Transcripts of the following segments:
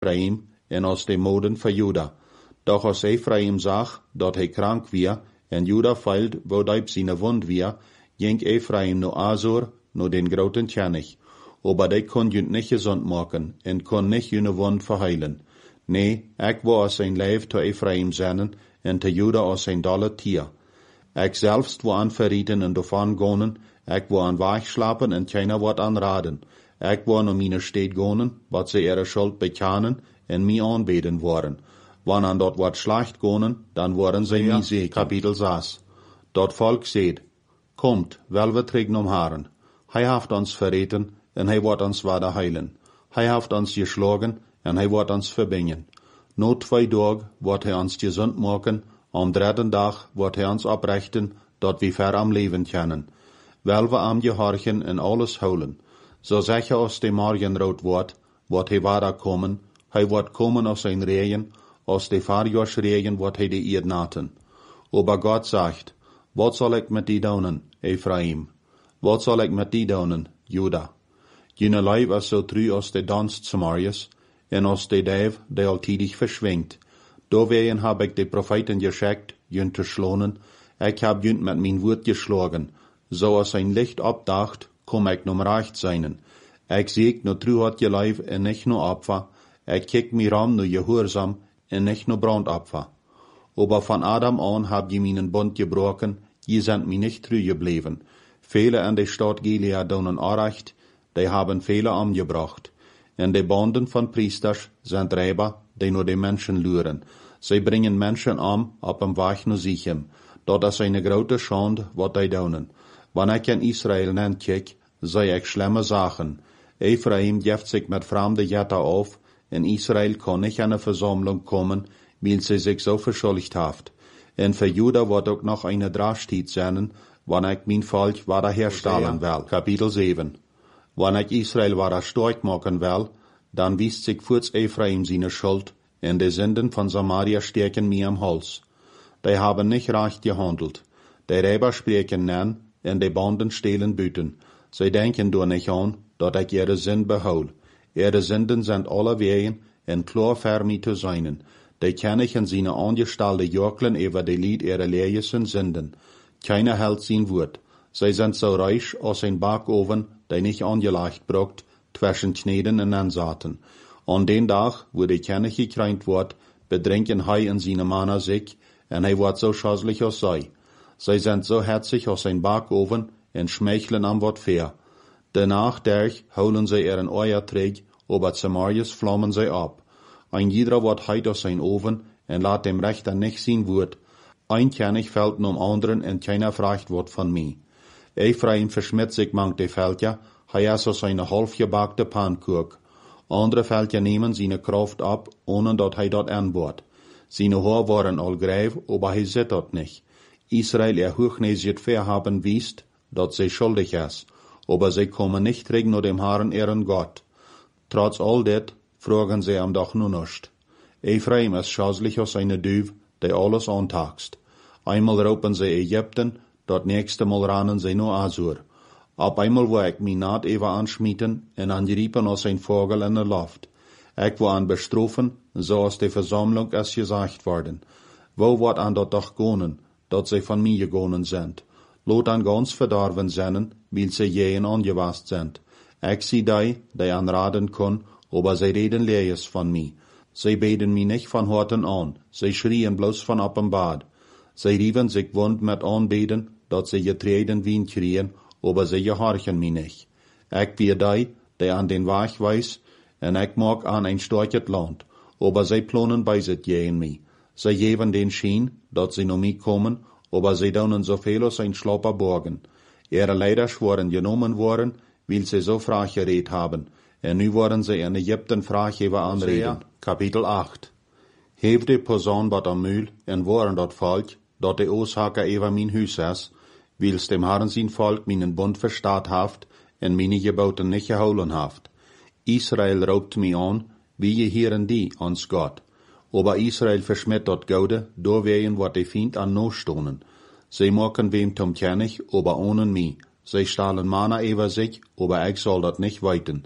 Ephraim en aus de Moden van Juda. Doch als Ephraim zag dat hij krank weer, en Juda feilt, wo dijp zijn wond weer, ging Ephraim no Azor, no den groten Tjanich. Aber die kon junt nicht gesund maken, en kon nicht jene wond verheilen. Nee, ik wou als zijn lijf te Ephraim zenden, en te Juda als zijn dolle tier. Ik selbst wou aan verrieten en davon gonen, ik wou aan waag slapen en keiner wordt aan raden. Ik wou naar mijn steed gonen, wat ze ihre schuld bekennen en mij aanbeden worden. Wann an dort wat schlecht gonen, dan worden ze mij zeker. Kapitel 6. Dat volk zegt, komt, wel we tregen om haren. Hij heeft ons verreten, en hij wordt ons weder heilen. Hij heeft ons geschlagen, en hij wordt ons verbingen. No 2 dagen wordt hij ons gezond maken, am 3. dag wordt hij ons oprechten, dat we ver am leven kunnen. Wel we am gehorchen en alles houden. Zo zeg je als de morgenrood wordt hij weder komen, hij wordt komen als zijn regen, als de Varjaarsregen wordt hij de eerd naten. Aber Gott sagt, wat zal ik met die doen, Ephraim? Wat zal ik met die doen, Juda? Jene Leib was zo tru als de dans Samarias, en als de duif die altidig verschwingt. Doorwegen heb ik de profeten geschickt, jun te schlonen, ik heb jun met mijn woord geschlagen, zo als zijn licht opdacht, kom ik nom recht zijn. Ik zie no tru had je lijf en nicht no Opfer, ik kijk mir om no gehoorzaam en nicht no brandopfer. Aber von Adam an hab je meinen Bund gebrochen, je sind mir nicht treu gebleven. Viele in der Stadt Gilead donen Unrecht, die haben viele umgebracht. En de Banden von Priesters sind Räuber, die nur die Menschen luren. Sie bringen Menschen op dem Weg nur Sichem. Dat is eine grote Schande, wat die doen. Wanneer ik in Israël kijk, zei ik schlimme Sachen. Ephraim geeft sich mit fremde Jätter auf, en Israël kon nicht an eine Versammlung kommen, weil sie sich so verschuldigt haft. En für Juda wird auch noch eine Drastit sein, wann ich mein Volk wiederherstellen will. Kapitel 7. Wann ich Israel wieder stark machen will, dann wisst sich kurz Ephraim seine Schuld, en die Sünden von Samaria stecken mir am Hals. Die haben nicht recht gehandelt. Die Räuber sprechen nen, en die Banden stehlen Büten. Sie denken nur nicht an, dat ich ihre Sünd behol. Ihre Sünden sind alle wegen, en klar für mich zu sein. Die kann ich in seine angestellte Joklen über die Lied ihrer leersten Sünden. Keiner hält sein Wort. Sie sind so reich als ein Backofen, der nicht angelegt braucht, zwischen Kneten und Ansaten. An den Tag, wo die Kenne gekränkt wird, bedrängen hei und seine Männer sich, und er wird so schäßlich als sei. Sie sind so herzig als ein Backofen und schmeicheln am Wort fair. Danach derch holen sie ihren Euerträg, aber Samarias flammen sie ab. Ein jeder wird heit aus sein Ofen und lässt dem Rechter nicht sein Wort. Ein König fällt um anderen und keiner fragt Wort von mir. Ephraim verschmiert sich manch die Felder, er ist aus einer halbgebackte Pannkuchen. Andere Felder nehmen seine Kraft ab, ohne dass dort anbaut. Seine Haare waren all greif, aber sieht dort nicht. Israel hochnäsigt verhaben wisst, dass sie schuldig ist, aber sie kommen nicht gegen nur dem Herrn ihren Gott. Trotz all det fragen sie am doch nur nicht. Ephraim ist schäßlich aus einer Düv, die alles antaxt. Einmal raupen sie Ägypten, dort nächste Mal rennen sie nur Asur. Ab einmal wo ich mich naht Eva anschmieten en angeriepen als ein Vogel in der Luft. Ich wo an bestrafen, so als die Versammlung es gesagt worden. Wo wird an dort doch gonen, dat sie von mir gegonen sind. Lot an ganz verdorben sind, weil sie jähen angewasst sind. Ich sie die anraten können, aber sie reden leeres von mir. Sie beten mich nicht von Horten an, sie schrien bloß von ab im Bad. Sie riefen sich wund mit anbeten, dat sie getreten Wien kriegen, aber sie gehorchen mich nicht. Ich bin die an den Weg weiß, en ich mag an ein starkes Land, aber sie planen bei sich gegen mich. Sie geben den Schien, dat sie noch mich kommen, aber sie tun so viel als ein Schlapper borgen. Ihre Leider waren genommen worden, weil sie so frach geredet haben, en nu worden sie in Ägypten Frachgeber anreden. Kapitel 8. Heeft de Person wat am Mühl, en waren dat Volk, dat de Oorzaker über mein Hus is, wils dem Herrn sein Volk meinen Bund verstaat haft, en meine Geboten nicht geholen haft. Israel raubt mich an, wie je hieren die ans Gott. Aber Israel verschmiert dort Gode, doorwegen wat de Feind an no stonen. Sie machen wem zum König, aber ohne mich. Sie stahlen Mana über sich, aber ich soll dat nicht weiten.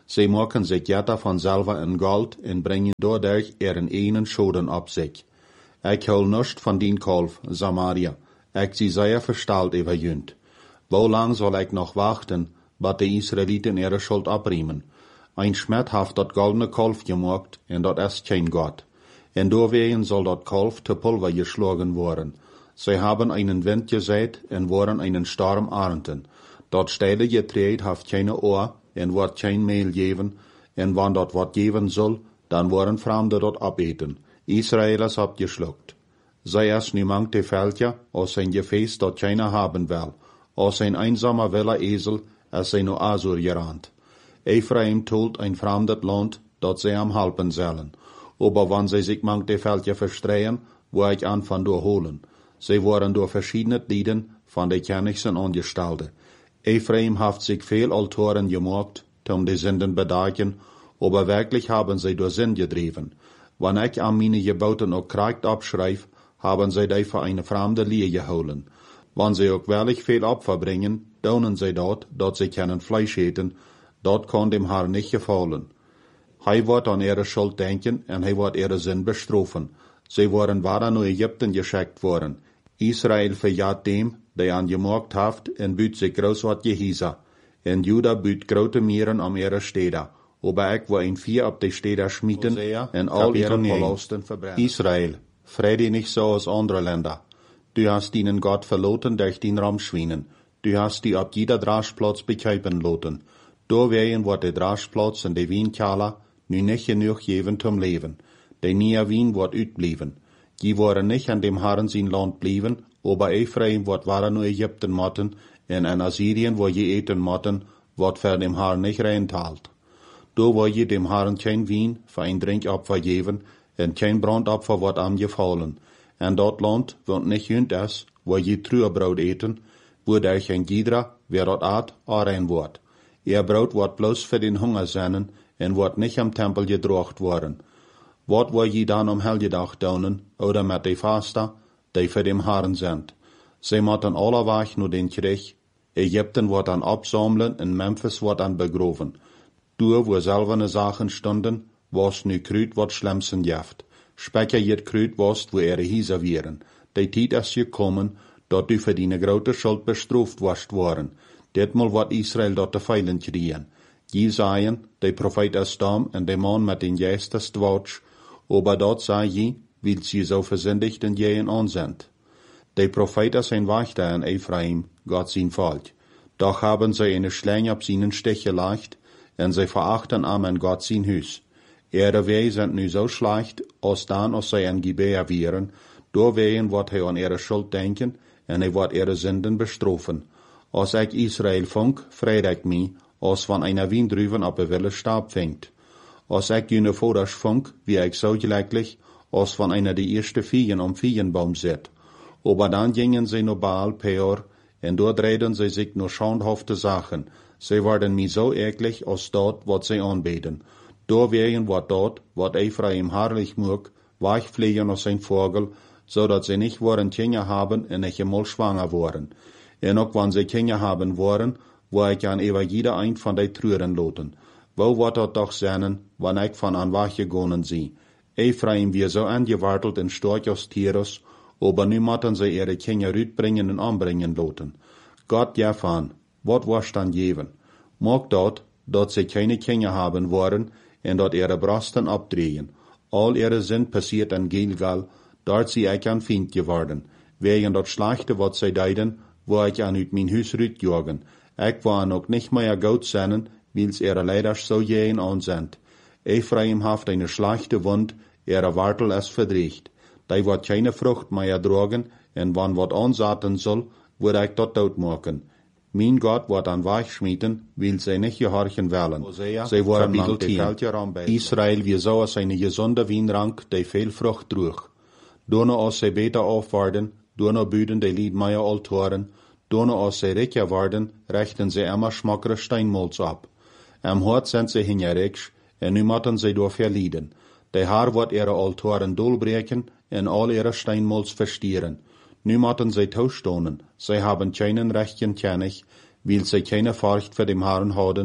Sie maken sich jetta van selber in Gold en brengen doordat ihren einen Schoden op zich. Ik hol nust van dien kalf, Samaria. Ik zie zeer versteld over junt. Wo lang soll ik nog wachten, bat de Israeliten ihre Schuld abriemen? Ein Schmied haft dat goldene Kalf gemacht, en dat ist kein Gott. En doorwegen soll dat Kalf te Pulver geschlagen worden. Sie haben einen Wind gesät, en worden einen Sturm ernten. Dat stille Getreid haft keine Ohr, en wordt kein Mehl geven, en wann dat wat geven soll, dan worden Fremde dat abeten. Israelers habt geschluckt. Sei es niemand de Veldje, aus sein Gefäß dat keiner haben will, aus ein einsamer wilder Esel, als sei no Asur gerannt. Ephraim tult ein fremdet Land, dat sie am halpen sollen. Aber wann sie sich mank de Veldje verstreien, wo ich an van doorholen. Sie waren door verschiedene Lieden van de Königsen angestalten. Ephraim haft sich viel Altoren gemacht, die Sünden bedagen, aber wirklich haben sie door Sinn gedreven. Wann ich an meine Gebauten auch Kraft abschreif, haben sie die für eine fremde Linie geholen. Wann sie auch wirklich viel Opfer bringen, daunen sie dort, dat sie keinen Fleisch eten, dat kann dem Herrn nicht gefallen. Hij wird an ihre Schuld denken en hij wird ihre Sinn bestrafen. Sie waren weiter nach Ägypten geschickt worden. Israel verjagt dem, der angemacht haft, en büt sich groß wat Gehisa. En Juda büt grote Mieren am ihre Städte. Aber ich war in 4 op de Städte schmieden en all ihre Verlusten verbrennen. Israel, freu dich nicht so aus andere Länder. Du hast deinen Gott verloren durch den Ramschweinen. Du hast die op jeder Draschplatz bekäupen loten. Doorwegen wordt de Draschplatz en de Wijnkeller nu nicht genug geven zum Leben. De nieuwe wien wordt uitbleven. Die worden nicht an dem Herrn sein Land blieben, aber Ephraim wordt waren nur Ägypten motten, en in Assyrien wo je eten motten, wordt für dem Herrn nicht reintalt. Do wo je dem Herrn kein Wien für ein Trinkopfer geben, en kein Brandopfer wordt angefallen. En dat Land wird nicht jünt es, wo je Trüerbrot eten, wo der kein Gidra, wer dort at, arein wordt. Ihr Brot wordt bloß für den Hunger sennen, en wordt nicht am Tempel gedrocht worden. Wat wo je dan Helgedag daunen, oder met de Faster, die für dem Herrn sind. Sie motten alle weg nur den Krieg. Ägypten wordt an absammeln, en Memphis wordt an begroven. Door wo selverne Sachen stunden, was nu Krüt wat schlimmsten jaft. Specker jet Krüt was, wo Hieser wieren. De tijd is gekommen, dat du für deine grote Schuld bestraft warst worden. Ditmal wat Israel dat te feilen kriegen. Jesaja, de Prophet is dam, en de man met den Geistes dwatsch, aber dort sei je, weil sie so versündigt en jehen an sind. De Prophet is ein Wächter in Ephraim, Gott sein Volk. Doch haben sie eine Schlange ab seinen Stich gelegt, en sie verachten an Gott sein Hus. Ihre Wege sind nu so schlecht, als dann, als sie ein Gebär wären, doorwegen wird er an ihre Schuld denken, en er wird ihre Sünden bestrafen. Als ich Israel funk, freut ich mich, als van einer Wiendruven op een wilde Stab fängt. Als ik jene Voders funk, wie ich so gleichlich, als van einer die erste Viehen am Viehenbaum zit. Aber dann gingen sie nur Baal Peor, en dort reden sie sich nur schauenhafte Sachen. Sie werden mir so eklig, als dort, wat sie anbeten. Doorwegen wordt dort, wat Ephraim herrlich mag, wegfliegen als ein Vogel, so dat sie nicht worden Kinder haben en nicht einmal schwanger worden. En ook wann sie Kinder haben worden, wo ich an über jeder ein von de Trüren loten. Wo wird dat doch sein, wann ich von an weggegangen sie? Ephraim wir so angewartelt in Storch aus Tierus, aber nu motten sie ihre Kinder rütbringen und anbringen loten. Gott ja van, wat was dann geben? Mag dat sie keine Kinder haben worden, en dat ihre Brasten abdrehen. All ihre Sinn passiert in Gilgal, dort sie ich an Find geworden. Wegen dat Schlechte, wat sie deiden, wo ich an uit mein Hus rütjagen. Ich war noch nicht mehr gut sein, weil's ihre Leider so jähen an sind. Ephraim haft eine schlechte Wund, ihre Wartel ist verdreht. Die wird keine Frucht mehr tragen, en wann wat ansaten soll, würde ich dort tot machen. Mein Gott wird an Weich schmieden, weil sie nicht gehorchen wollen. Sie wollen lang die Israel wie so als eine gesunde Wienrank, die viel Frucht trug. Dono als sie beter aufwarten, dono büden die Liedmeier Altoren, dono als sie reicher werden, rechten sie immer schmackere Steinmolz ab. Am Hort sind sie hingerecht, en nu motten sie door verlieden. Der Herr wird ihre Altoren dolbreken en all ihre Steinmolz verstieren. Nu motten sie tauschstonen, sie haben keinen rechten König, weil sie keine Furcht für dem Herrn haben,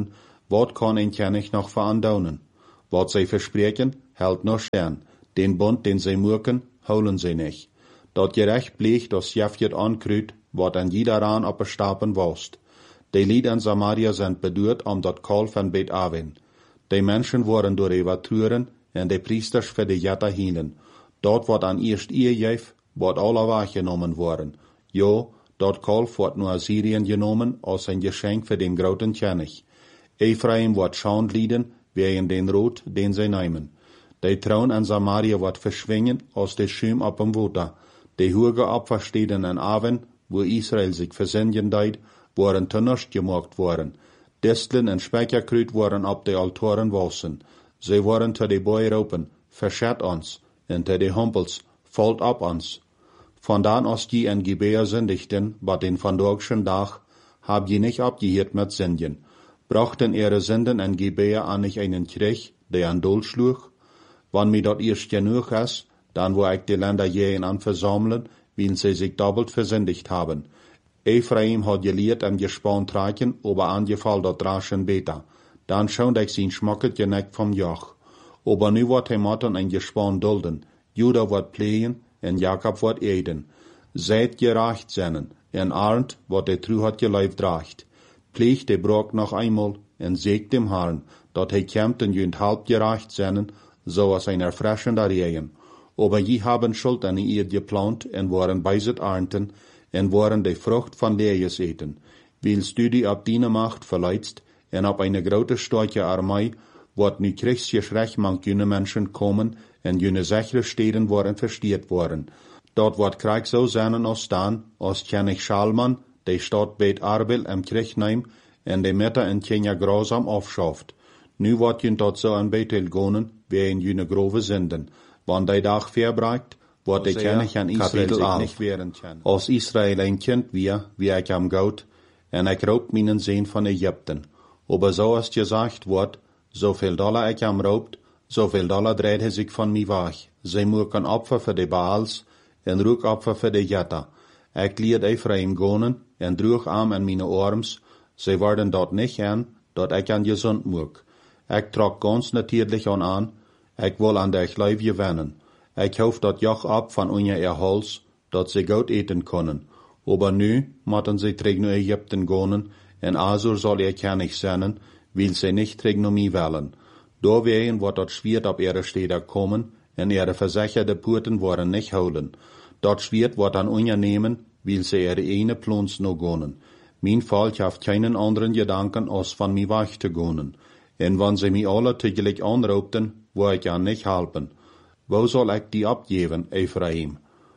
Wat kann ein König noch verandaunen? Wat sie versprechen, hält noch stern. Den Bund, den sie murken, holen sie nicht. Dat gerecht bleek, das Jafjet ankruid, wat an jeder Raan op Stapen wost. Die Lied in Samaria sind bedurt dat Kol van Bet Aven. Die Menschen worden door Evatruren en de priesters für de Jetta hienen. Dort wordt an eerst ihr Jef, wordt alle wahrgenommen worden. Jo, dat Kol wordt nur Assyrien genommen als ein Geschenk für den großen König. Ephraim wordt Schand lieden, wegen den Rot, den sie nehmen. Die Traun an Samaria wordt verschwingen als de Schum op dem Water. Die hoge Opfersteden in Aven, wo Israel sich versenden deed, waren tunners gemaakt worden. Disteln en spekkerkruid waren op de Altoren wassen. Sie waren te de boy roepen, verschet ons, en te de humpels, valt op ons. Vandaan als die in Gibea sündigten, bei den vandorgschen Dag, hab je nicht abgehiert mit Sünden. Brachten ihre Sünden in Gibea an nicht einen Krieg, der an Dol schlug? Wann mir dort erst genug ist, dann wo ich die Länder jähen an versammeln, weil sie sich doppelt versündigt haben. Ephraim hat gelehrt am Gespann tragen, aber angefallen dort raschen Beta. Dann schaut ich sein schmacket Geneck vom Joch. Aber nu wird Matten ein Gespann dulden. Juda wird pflegen, en Jakob wird eden. Seid gerecht sennen, en Arndt wird der True hat geleift reicht. Pflegt de Brock noch einmal, en sägt dem Herrn, dat he kämmt en jünd halb gerecht sennen, so als ein erfrischender Regen. Aber je haben Schuld an ihr geplant, en waren beiset ernten, en waren de Frucht von Lees eten. Willst du die ab deine Macht verleidst, en op eine grote starke Armee, wordt nu kriegsgeschrecht man jene Menschen kommen, en jene sichere Städten worden verstiert worden. Dort wordt Krieg so sein als dan, als König Schalman, de Stadt Bet Arbel im Krieg neem, en de Mitte in Kenia grausam aufschafft. Nu wordt je dort so an Bethel gonen, wie in jene grove Sünden. Wann de Dag verbreikt, wordt de König an Israel sich nicht wehren können. Als Israel ein Kind wie ich am Gout, en ich raub meinen Sehn von Ägypten. Aber so als gesagt wordt, zoveel Dollar ich am raubt, zoveel Dollar dreht sich von mir weg. Sie muken Opfer für die Baals, en Ruckopfer für die Jetta. Ich liet Ephraim gonen, en droeg am an meine Arms, sie worden dort nicht an, dort ich an gesund muck. Ich trok ganz natürlich an, ich will an der Leib gewinnen. Ich hoff dort Joch ab von unser Hals, dort sie gut eten können. Aber nu motten sie träg nur Ägypten gonen, en Asur soll ihr König sein, will sie nicht träg nur mi wollen. Doorwegen wird dort schwierig ab ihre Städte kommen, en ihre versicherte Purten worden nicht holen. Dort schwierig wird an unser nehmen, will sie ihre eine Plons no gonen. Mein Volk haft keinen anderen Gedanken, als von mi weg zu gonen. En wenn sie mi alle tegelijk anraubten, wo ich ja nicht helfen. Wo soll ich die abgeben, Ephraim?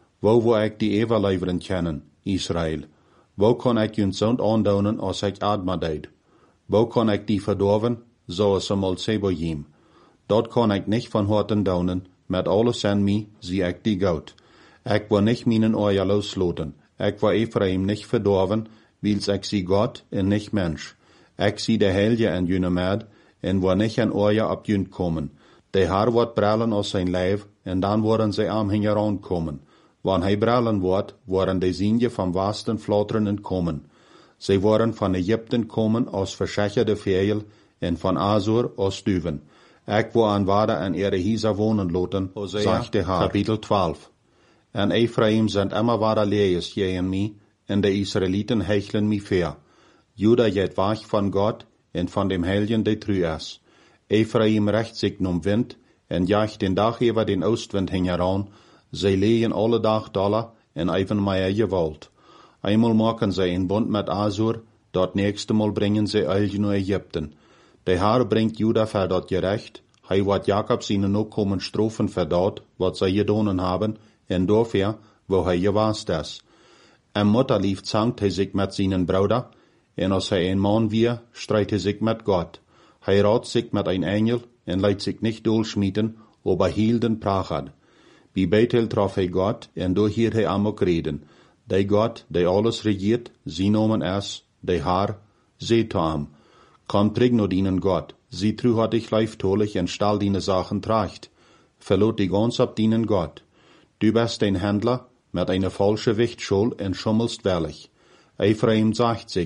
Wo ich die überleveren kennen, Israel? Wo kann ich jün so andaunen, als ich Adma deed? Wo kann ich die verdorven, so als einmal Seboim? Dort kann ich nicht von Horten daunen, mit alles an mi, sie ich die Gaut. Ich will nicht meinen Euer losloten. Ich will Ephraim nicht verdorven, wils ich sie Gott und nicht Mensch. Ich sie der Helge en jüne Mad, en will nicht an Euer ab jünd kommen. De Haar wird brallen aus sein Leib, en dann worden sie am hingeran kommen. Wann hij brallen wordt, worden de Sinje vom vasten Flotteren entkommen. Sie worden von Ägypten kommen aus verschacherde Vegel, en von Asur aus Düven. Ich wo an Wade an ihre Hieser wohnen loten, sagte Haar. Kapitel 12. En Ephraim sind immer wade lees gegen mi, en de Israeliten hecheln mi fair. Juda jet wach von Gott, en von dem Helgen de Trüas. Ephraim recht sich num Wind, en jacht den Dach über den Ostwind hingeran, sie lehen alle Dag Dollar, en even meier gewollt. Einmal machen sie einen Bund mit Asur, dort nächste Mal bringen sie Elge nur Ägypten. Der Herr bringt Juda für dort gerecht, hij wird Jakob seine Nachkommen Strophen für dort, wat sie gedonen haben, en dafür, wo hij gewast ist. Am Mutterlief zankt hij sich mit seinen Bruder, en als hij ein Mann wie, streit hij sich mit Gott. Hij rat sich mit ein Engel, en leidt sich nicht durchschmieden, aber hielden Prachad. Bij Bethel traf hij Gott, en door hielt hij amok reden. De Gott, de alles regiert, sie nomen es, de Haar, seht am. Kom trig no dienen Gott, sie tru hat dich leiftolig en stall dine Sachen tracht. Verlot die ganz ab dienen Gott. Du bist ein Händler, mit einer falsche Wichtschuld en schummelst wellig. Ephraim sagt sich,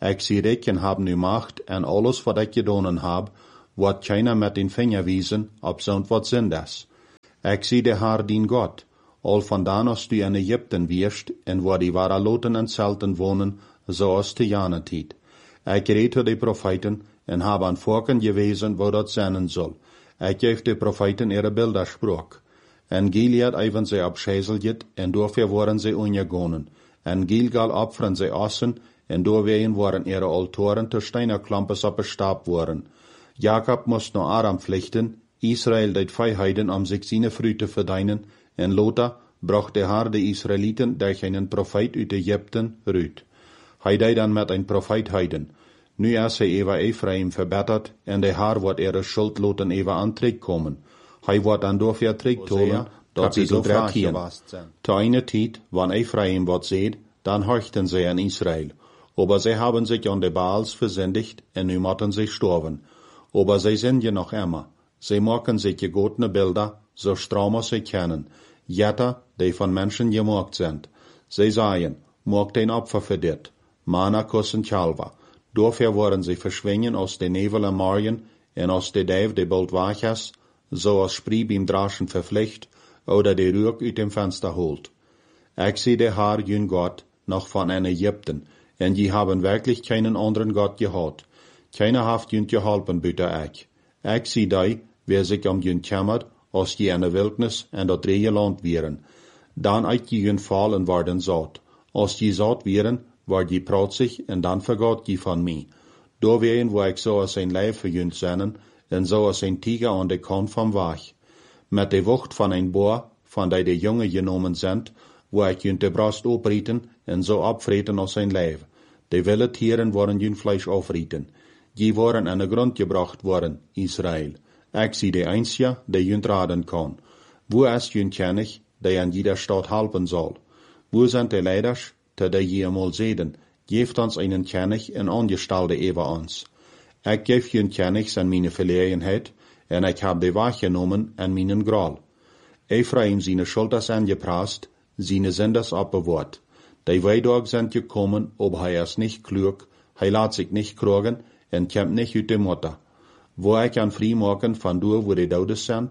Ik zie reken haben nu macht en alles wat ik gedonen heb, wordt keiner met den vinger wijzen op zo'n wat zin is. Ik zie de Haar dien God, al vandaan als du in Egypten wierst en waar die Waraloten en Zelten wonen, zoals te Janetied. Ik reed de profeten en heb aan volken gewezen waar dat zijn zal. Ik geef de profeten ihre Bilder sprok. En Gilead even zij abscheiseljet en doorver worden zij ongegonen. En Gilgal opferen zij ossen en doorwegen worden ihre Altoren te steinerklampes opgestapt worden. Jacob moest naar Aram vluchten, Israël deed vijanden om zich zijn fruit te verdienen, en Lothar bracht de Haar de Israëlieten durch einen profeet uit Egypten uit. Hij deed dan met een profeet heiden. Nu is hij even Ephraim verbeterd, en de Haar wordt ihre schuld loten even aan terugkomen. Hij wordt dan doorver terugtolen, dat ze zo verkeren. Te eine tijd, wanneer Ephraim wordt zed, dan horchten zij aan Israël. Aber zij hebben zich aan de Baals versendigt, en nu moeten zij sterven. Aber zij zijn je nog immer. Zij maken zich gegotene Bilder, so straum als zij kennen. Jetter, die von Menschen gemaakt zijn. Zij zeiden, maakt een Opfer für dit. Mana kussen Chalva. Doorver worden zij verschwingen aus de Nevel en Marien, en aus de Duif de bald wach is, zoals Sprie beim Draschen verpflicht, oder de Rück uit dem Fenster holt. Ik zie de Haar jün Gott, noch von en Ägypten, en die haben wirklich keinen anderen Gott gehad. Keiner haft jün geholpen buiten ik. Ik zie die, wer sich jün kämmert, als die in de Wildnis en dat dreie Land wieren. Dan uit die jün fallen worden zat. Als die zat wieren, waar die protzig en dan vergat die van mij. Doorwegen waar ik zo als een lijf verjünt zijn, en zo als een tiger aan de kant van wach. Met de wucht van een boer, van die de jongen genomen zijn, waar ik jün de brast oprieten en zo opvreten als een lijf. De wilde tieren worden jün Fleisch aufrieten. Die worden aan de grond gebracht worden, Israël. Ik zie de einzige, die jün raden kan. Wo is jün kennig, die aan jeder stad helpen zal? Wo zijn de leiders, die je eenmaal zeden, geeft ons einen kennig en ongestalde even ons. Ik geef jün kennig aan mijn verlegenheid, en ik heb de wahrgenomen aan mijn graal. Ephraim zijn schuld is angeprast, zijn zendes opbewaard. Die Weidog zijn gekommen, ob hij is niet klug, hij laat zich niet krogen, en komt niet uit de Mutter. Wo ik aan vrij maken van door wo de Doudes zijn,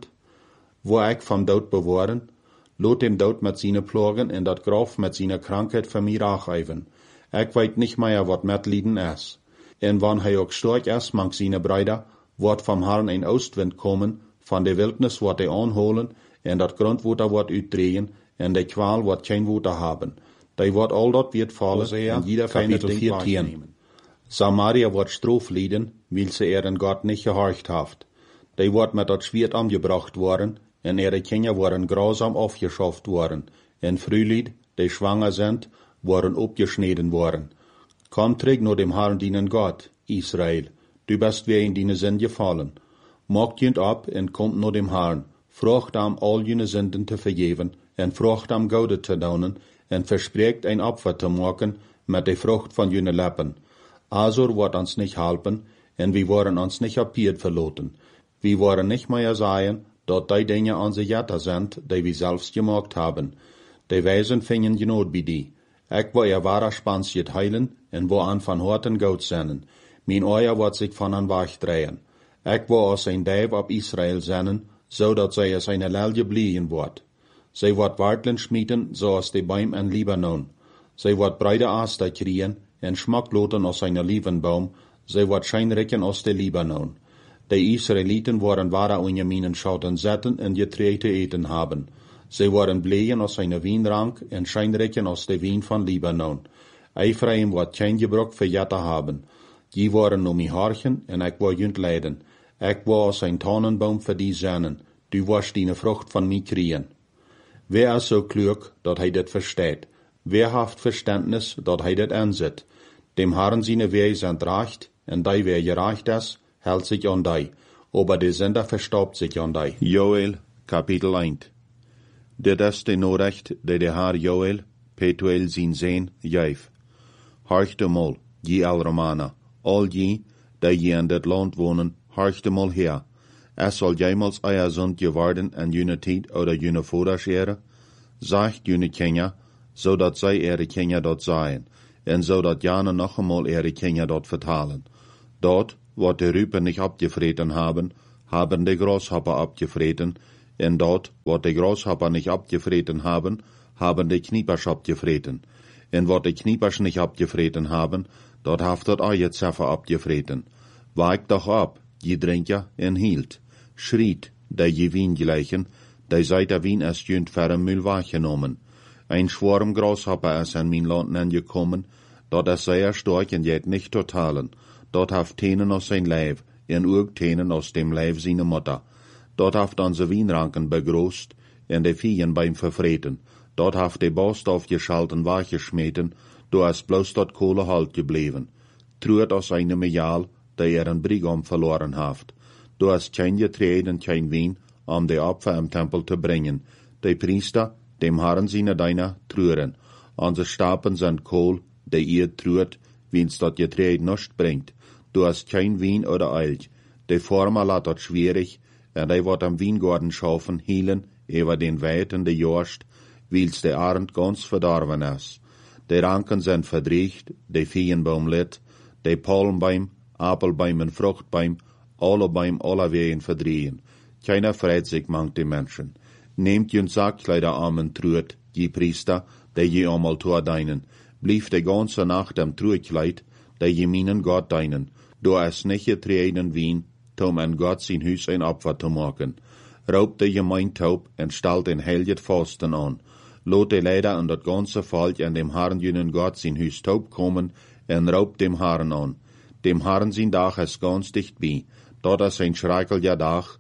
wo ik van dood bewaren, laat dem dood met zijn plogen en dat graf met zijn krankheid van mij racheven. Ik weet niet meer wat metlieden is. En wanneer hij ook sterk is, mank zijn Brüder, wordt van Herrn een Oostwind komen, van de Wildnis wordt hij aanholen, en dat grondwater wordt uitdrehen, en de kwaal wordt geen water hebben. Die wordt al dat weer vallen, en jeder fijne ding nemen. Samaria wordt stroof lieden, weil ze ihren Gott nicht gehorcht haft. Die wordt met dat Schwert umgebracht worden, en ihre Kinder worden grausam aufgeschafft worden, en Frühlied, die schwanger sind, worden opgeschneden worden. Komm terug naar dem Herrn dienen Gott, Israël, du bist weer in deine Sinn gefallen. Maakt jünt ab en komt naar dem Herrn, vraagt am al jene Sünden te vergeven, en vraagt am Goude te daunen, en verspreekt ein Opfer te maken met de vrucht van jene Lippen. Azor wordt ons nicht helpen, en we worden ons nicht appiert verloten. We worden nicht mehr sagen, dat die Dinge onze Jetter sind, die we selbst gemaakt haben. Die Weisen fingen genood bij die. Ik wil wahrer Spansjet heilen, en wo an van Horten Goud zijn. Mijn oor wordt zich van aan wegdrehen. Ik wil als een Duif op Israël zijn, zodat zij als een lelje blieën wordt. Zij wordt wartelen schmieden, zoals de Baum in Libanon. Zij wordt breide Aster kriegen, en schmackloten als een Olivenbaum. Zij wordt schijnrijken als de Libanon. De Israëlieten worden wahrer ongemenen schouten zetten en getreed te eten hebben. Zij worden bleien als een wijnrank en schijnrijken als de wijn van Libanon. Ephraim wordt geen gebruik voor jetten hebben. Die worden om mij horchen en ik wil junt leiden. Ik wil als een tannenboom voor die zijn. Du wirst die vrucht van mij kriegen. Wer is zo klug, dat hij dit versteht? Wer haft verständnis, dat hij dit aanzet? Dem Herrn seine Wege sind recht, en die wer gerecht is, hält sich an die, aber der Sünder verstaubt sich an die. Joel, Kapitel 1. Dit is de Norecht, die de Herr Joel, Petuel zijn Zeen, geef. Horchte mal, je al Romana, al je, die je in dit land wonen, horchte mal her. Es soll jemals euer Sund geworden en jene tijd oder jene Vorderschere, sagt jene Kinder, zodat zij ihre Kinder dort seien. en so dat jane noch einmal ihre Kinder dort vertalen. Dort, wo die Rüpen nicht abgefreten haben die Grashopper abgefreten, en dort, wo die Grashopper nicht abgefreten haben die Kniepers abgefreten. En wo die Kniepers nicht abgefreten haben, dort haft dort eie Zeffer abgefreten. Weigt doch ab, je Drinker en hielt. Schriet, der je Wien gleichen, der seit der Wien erst jünd verre Müll wahrgenommen. Ein Schwarm Grashopper ist an mein Land angekommen, dort ist sehr stark en jet nicht totalen. Dort haft Tenen aus sein Leib, en ook Tenen aus dem Leib seine Mutter. Dort haft onze Wienranken begroßt, en de Viehen beim Verfreten. Dort haft de Borst aufgeschalten wachgeschmeten, do ist bloß dort Kohle halt geblieben. Truert aus einem Mejal, der een Brigam verloren haft. Do ist kein Getreide en kein Wien, de Opfer im Tempel zu bringen. De Priester, dem Herren seine Deiner, trueren. Onze Stapen sind Kohl, de ihr truert, wiens dort Getreide nicht bringt. Du hast kein Wien oder Eilch. De Former lat dort schwierig, en de wird am Wiengarten schaufen, hielen, über den Weiten de Jorst, wils de Arend ganz verdorben is. De Ranken sind verdriecht, de Viehenbaum lit, de Palmbaum, Apelbaum en Fruchtbaum, alle Baum aller Wehen verdrehen. Keiner freut sich mangt die Menschen. Nehmt jün Sackkleider armen truet, die Priester, de je einmal tor deinen. Blieb de ganze Nacht am Truekleid, de je minen Gott deinen. Du es nicht getreden Wien, tom an Gott sein Hüs ein Opfer zu machen. Raubt de Gemeindtaub en stalt den helget Fasten an. Lot de Leider an dat ganze Volk an dem Herrn jünen Gott sein Hüs taub kommen en raubt dem Herrn an. Dem Herrn sein Dach ist ganz dicht bei. Dort ist ein schrecklicher Dach,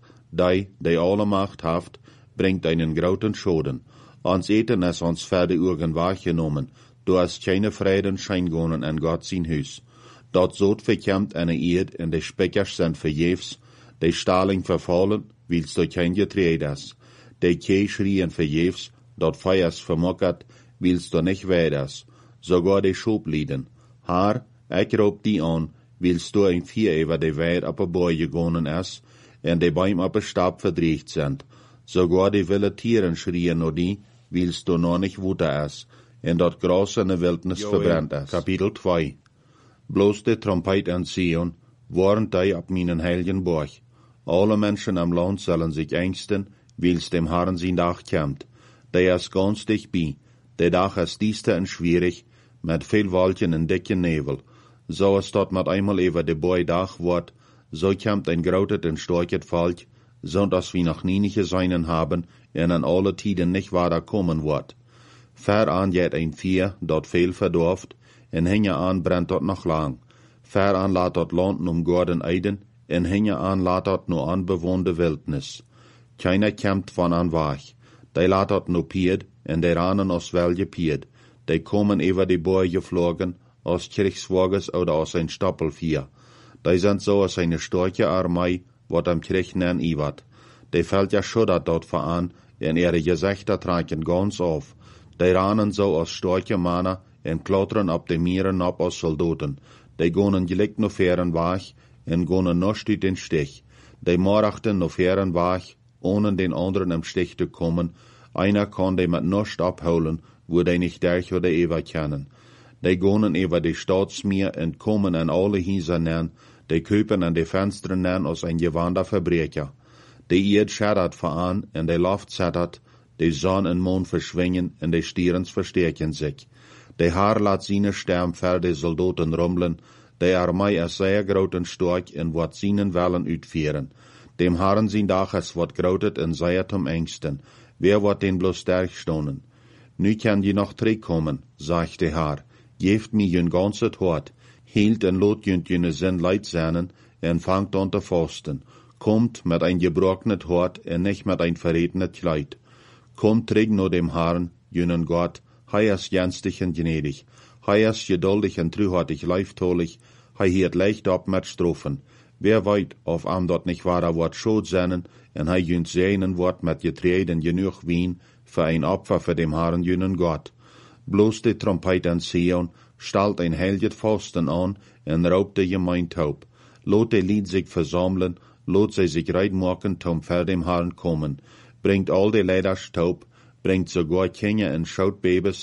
de alle Macht haft, bringt einen grauten Schoden. Ans Eten ist uns Pferde Urgen wahrgenommen. Du hast keine Frieden scheingonen an Gott sein Hüs. Dort sot verkämmt eine Erd en de Speckers sind verjefs, de Staling verfallen, wils du kein Getreide ist. De Kee schrien verjefs, dort Feiers vermockert, wils du nicht weiders. Sogar de Schoblieden. Haar, ich raub die an, wils du ein Vier über de Weid ab a Boi gegonnen ist, en de Baum ab a Stab verdriecht sind. Sogar de wilde Tieren schrien nur die, wils du noch nicht wuter ist, en dort Gras in der Wildnis verbrennt ist. Kapitel 2. Bloß de Trompet an Sion, waren die ab meinen heiligen Borg. Alle Menschen am Land sollen sich ängsten, wils dem Herrn sein Dach kämmt. Der ist ganz dicht bei. Der Dach ist diester und schwierig, mit viel Wolken und dicken Nebel. So es dort mit einmal über de Boi Dach wird, so kämmt ein grautet und starket Volk, so dass wir noch nie nicht gesehen haben, und an alle Tiden nicht weiter kommen wird. Ver an jet ein Vier, dort viel verdorft, en hinge an brennt dort noch lang. Ver an laat dort Land Gordon Eiden, en hinge an laat dort no anbewohnte Wildnis. Keiner kämmt von an wach. Die laat dort no pied, en der ranen aus welge pied. Die kommen über die Boe geflogen, aus Kriegswagens oder aus ein Stoppelvier. Die sind so aus eine starke Armee, wat am Krieg nen iwat. Die fällt ja schuddert dort voran, en ihre Gesichter tragen ganz auf. Die ranen so aus starke Männer, en klauteren ab de Mieren ab aus Soldaten. Die gonen gelikt no feren wach, en gonen noch uit den Stich. Die morachten no feren wach, ohne den anderen im Stich zu kommen. Einer kann die mit nicht abholen, wo die nicht durch oder Eva kennen. Die gonen über die Staatsmeer en kommen an alle Häuser nähen, die köpen an die Fenster nähen aus ein gewander Verbrecher. Die Erd schattert voran, en die Luft zattert, die Sonne und Mond verschwingen, en die Stierens verstärken sich. De Haar laat seine Stem ver de Soldaten rumblen, de Armee is sehr groot en stark en wat seinen Wellen uitvieren. Dem Herrn sein Dach is wat grootet en sehr zum Ängsten. Wer wird den bloß sterk stonen? Nu kann je noch terugkommen, sagt de Haar. Geeft mir jün ganzet Hort, hielt en lot jüne Sinn leid seinen, en fangt an te fasten. Kommt mit ein gebrochenet Hort en nicht mit ein verrätenet Kleid. Kommt terug nur dem Herrn, jünen Gott, Hij is jenstig en gnädig. Hij is geduldig en truhartig leiftolig. Hij hiert leicht op met strofen. Wer weet of am dort nicht wahrer wordt schuld zijn, en hij jünt seinen wordt met getreden genug wien, für ein Opfer für dem Herrn jünen Gott. Bloß die Trompet an Sion, stalt ein helget Fasten an, en raubt de Gemeindtaub. Lot de Lied sich versammeln, lot sie sich reitmachen, zum für dem Herrn kommen. Bringt all die Leider Staub, bringt sogar Kinder en Schautbabys,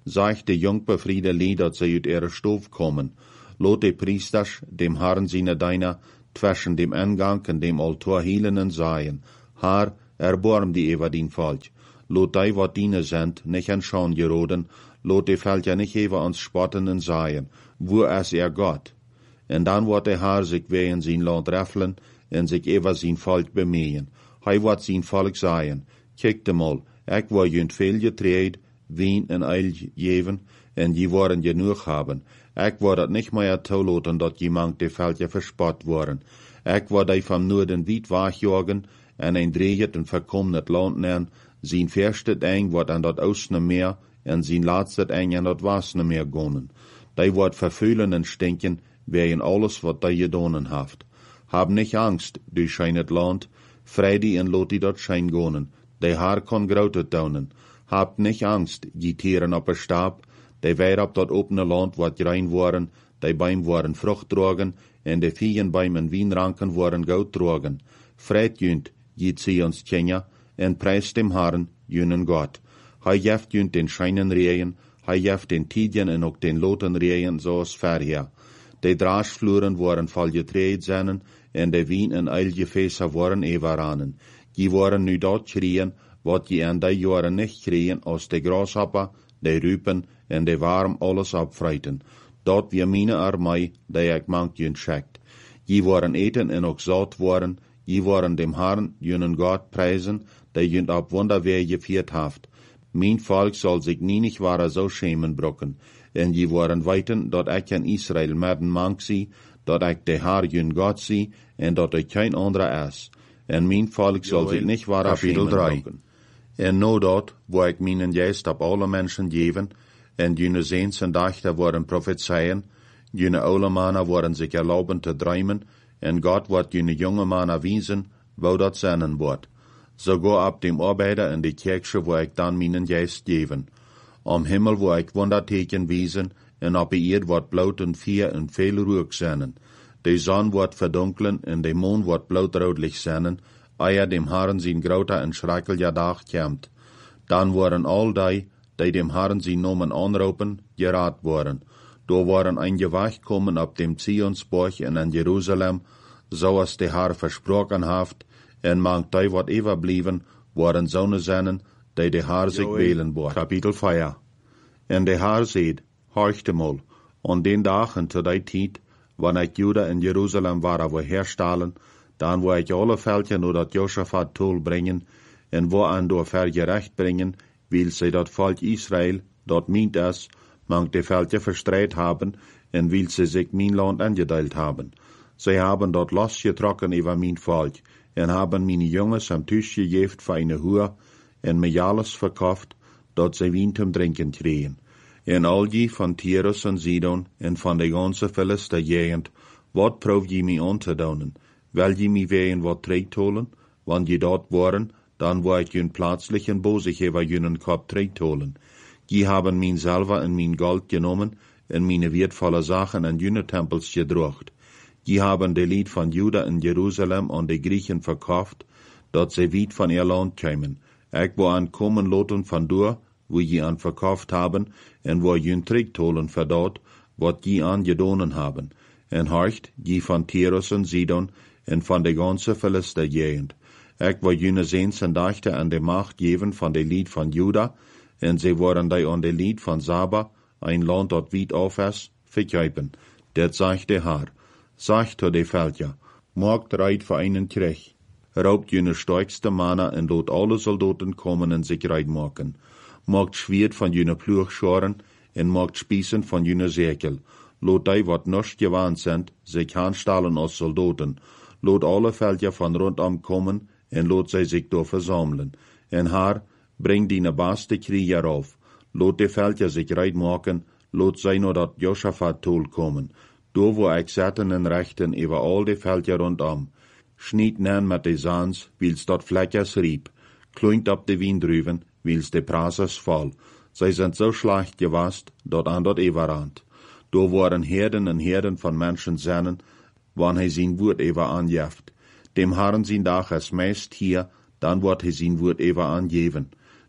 Sagt de jungbefriede Lied, dat zij uit ihre Stof kommen. Lot de priesters, dem Herrn seine Deiner, zwischen dem Eingang en dem Altar hielen en sagen, Herr, erbarm die über din Volk. Lot die, wat diene sind, nicht an Schauen geroden, lot de Völker nicht über uns spotten en sagen, wo ist Gott? En dan wordt de Herr sich wegen zijn Land reffelen en sich über sein Volk bemühen. Hij wordt zijn Volk sagen, kijk mal, ik wil junt veel getreed, wien en eil geven, en je worden genoeg hebben. Ik wil dat niet meer toelaten dat je mank de Völker verspot worden. Ik wil die van Noorden weit wegjagen en een dreigend en verkommet Land nemen, zijn verste eng wordt aan dat Oostne Meer en zijn laatste eng aan dat Westne Meer gonen. Die wordt vervuilen en stinken, wegen alles wat die gedonen haft. Hab nicht Angst, du scheinet Land, vrij die en lot die dat schein gonen. Die Haar kon grote tonen. Habt nicht Angst, die Tieren op een Stab, die weer op dat opene Land wat rein waren, die beim waren Frucht drogen, en de Viehen beim en Wienranken waren goud drogen. Vreit junt, je zie ons tjenja, en prijst dem Herren, junen Gott. Hij jeft junt den scheinen Regen, hij jeft den Tidien en ook den loten Regen, zoals verher. De draasvloeren waren vol getreed zijn, en de wien en eilgefäße waren everanen. Die waren nu dat schrien, wat je aan die jaren niet schrien, als de grashopper, de rupen en de warm alles opvreiten. Dat wie meine armei, die ik mank jun schickt. Je waren eten en ook zout waren, je waren dem Herrn, junen Gott preisen, die jun op wonderweer geviert haft. Mijn volk zal zich niet ware zo schämen brokken. En je waren weten dat ik in Israël midden mank zie, dat ik de Herr jun God zie, en dat ik geen andere is. En mijn volk zal zich niet ware schämen brokken. En no dat, wo ik mijn geest op alle mensen geven, en jene zeens en dachten worden prophezeien, jene oude mannen worden zich erlauben te dromen, en God wordt jene jonge mannen wijzen, wo dat zijn wordt. So go ab dem Arbeider in die Kirche, wo ik dan mijn geest geven. Am Himmel, wo ik wonderteken wiesen, en op die Erd wordt bloot en vier en veel rook zijn. De zon wordt verdunkelen, en de maan wordt blauwroodlich zijn, eer dem Herrn zijn grote en schrikkelijke dag komt. Dan worden al die dem Herrn zijn namen aanroepen, geraad worden. Door worden een gewacht komen op dem Zionsborg en in Jeruzalem, zoals de Herr versproken heeft, en mank die wat overblijven, worden zonen zijn, die de Herr zich wählen wordt. Kapitel 4. En de Herr zegt, horchte mal, an den dagen te die tijd, wanneer ik Juda en Jeruzalem waren wil herstellen, dan wil ik alle Völker nur dat Josaphat tol brengen, en wo an door vergerecht brengen, wil zij dat volk Israël, dat meent is, mank de Völker verstrijd haben, en wil ze zich mijn land aangedeeld haben. Zij hebben dat losgetrokken over mijn volk, en hebben mijn jongens am Tisch gegeven voor een Huur, en mij alles verkauft, dat zij wien zum drinken kregen. En al die van Tyrus en Sidon, en van de ganze Philister gegend, wat proef je mij aan te doen? Wil je mij wegen wat terugtolen? Want je dat waren, dan wil ik jun plaatslichen bozig over junen kop terugtolen. Je hebben mijn zilver en mijn gold genomen, en mijn wertvolle zaken en june tempels gedrocht. Je hebben de lied van Juda en Jeruzalem aan de Griechen verkauft, dat ze weit van ihr land kwamen. Ik wil aan komen loten van door, wo je aan verkauft haben, en wo jun terugtolen voor dat, wat je aan gedonen hebben. En horcht, je van Tyrus en Sidon, en van de ganze Philister gegend. Ik wil june zeens en dachten aan de macht geven van de lied van Juda, en ze worden die aan de lied van Saba, een land dat weit af is, verkuipen. Dat zegt de Herr. Sagt tot de Völker, maakt reit voor einen Krieg. Raubt jene sterkste Männer en lot alle Soldaten kommen en sich reit maken. Maakt Schwert van jene Ploegscharen en maakt Spießen van jene Säkel. Lot die wat nicht gewandt sind, sich aanstellen als Soldaten. Lot alle Völker van rondom kommen en lot zij zich door versammeln. En Herr, bring die beste Krieger auf. Lot de Völker sich reit maken, lot zij nur dat Josaphat tol kommen. Door wo ik zetten en rechten over al de Völker rondom. Schniet nen met de zans, wils dat vlekkers riep. Kluint op de Wiendruven, wils de Prasers vol. Zij zijn zo slecht gewast, dat aan dat everand. Door waren herden en herden van mensen zennen, wanneer hij zijn woord even aanjeft. Dem Herrn zijn dag is meest hier, dan wordt hij zijn woord even aangeven.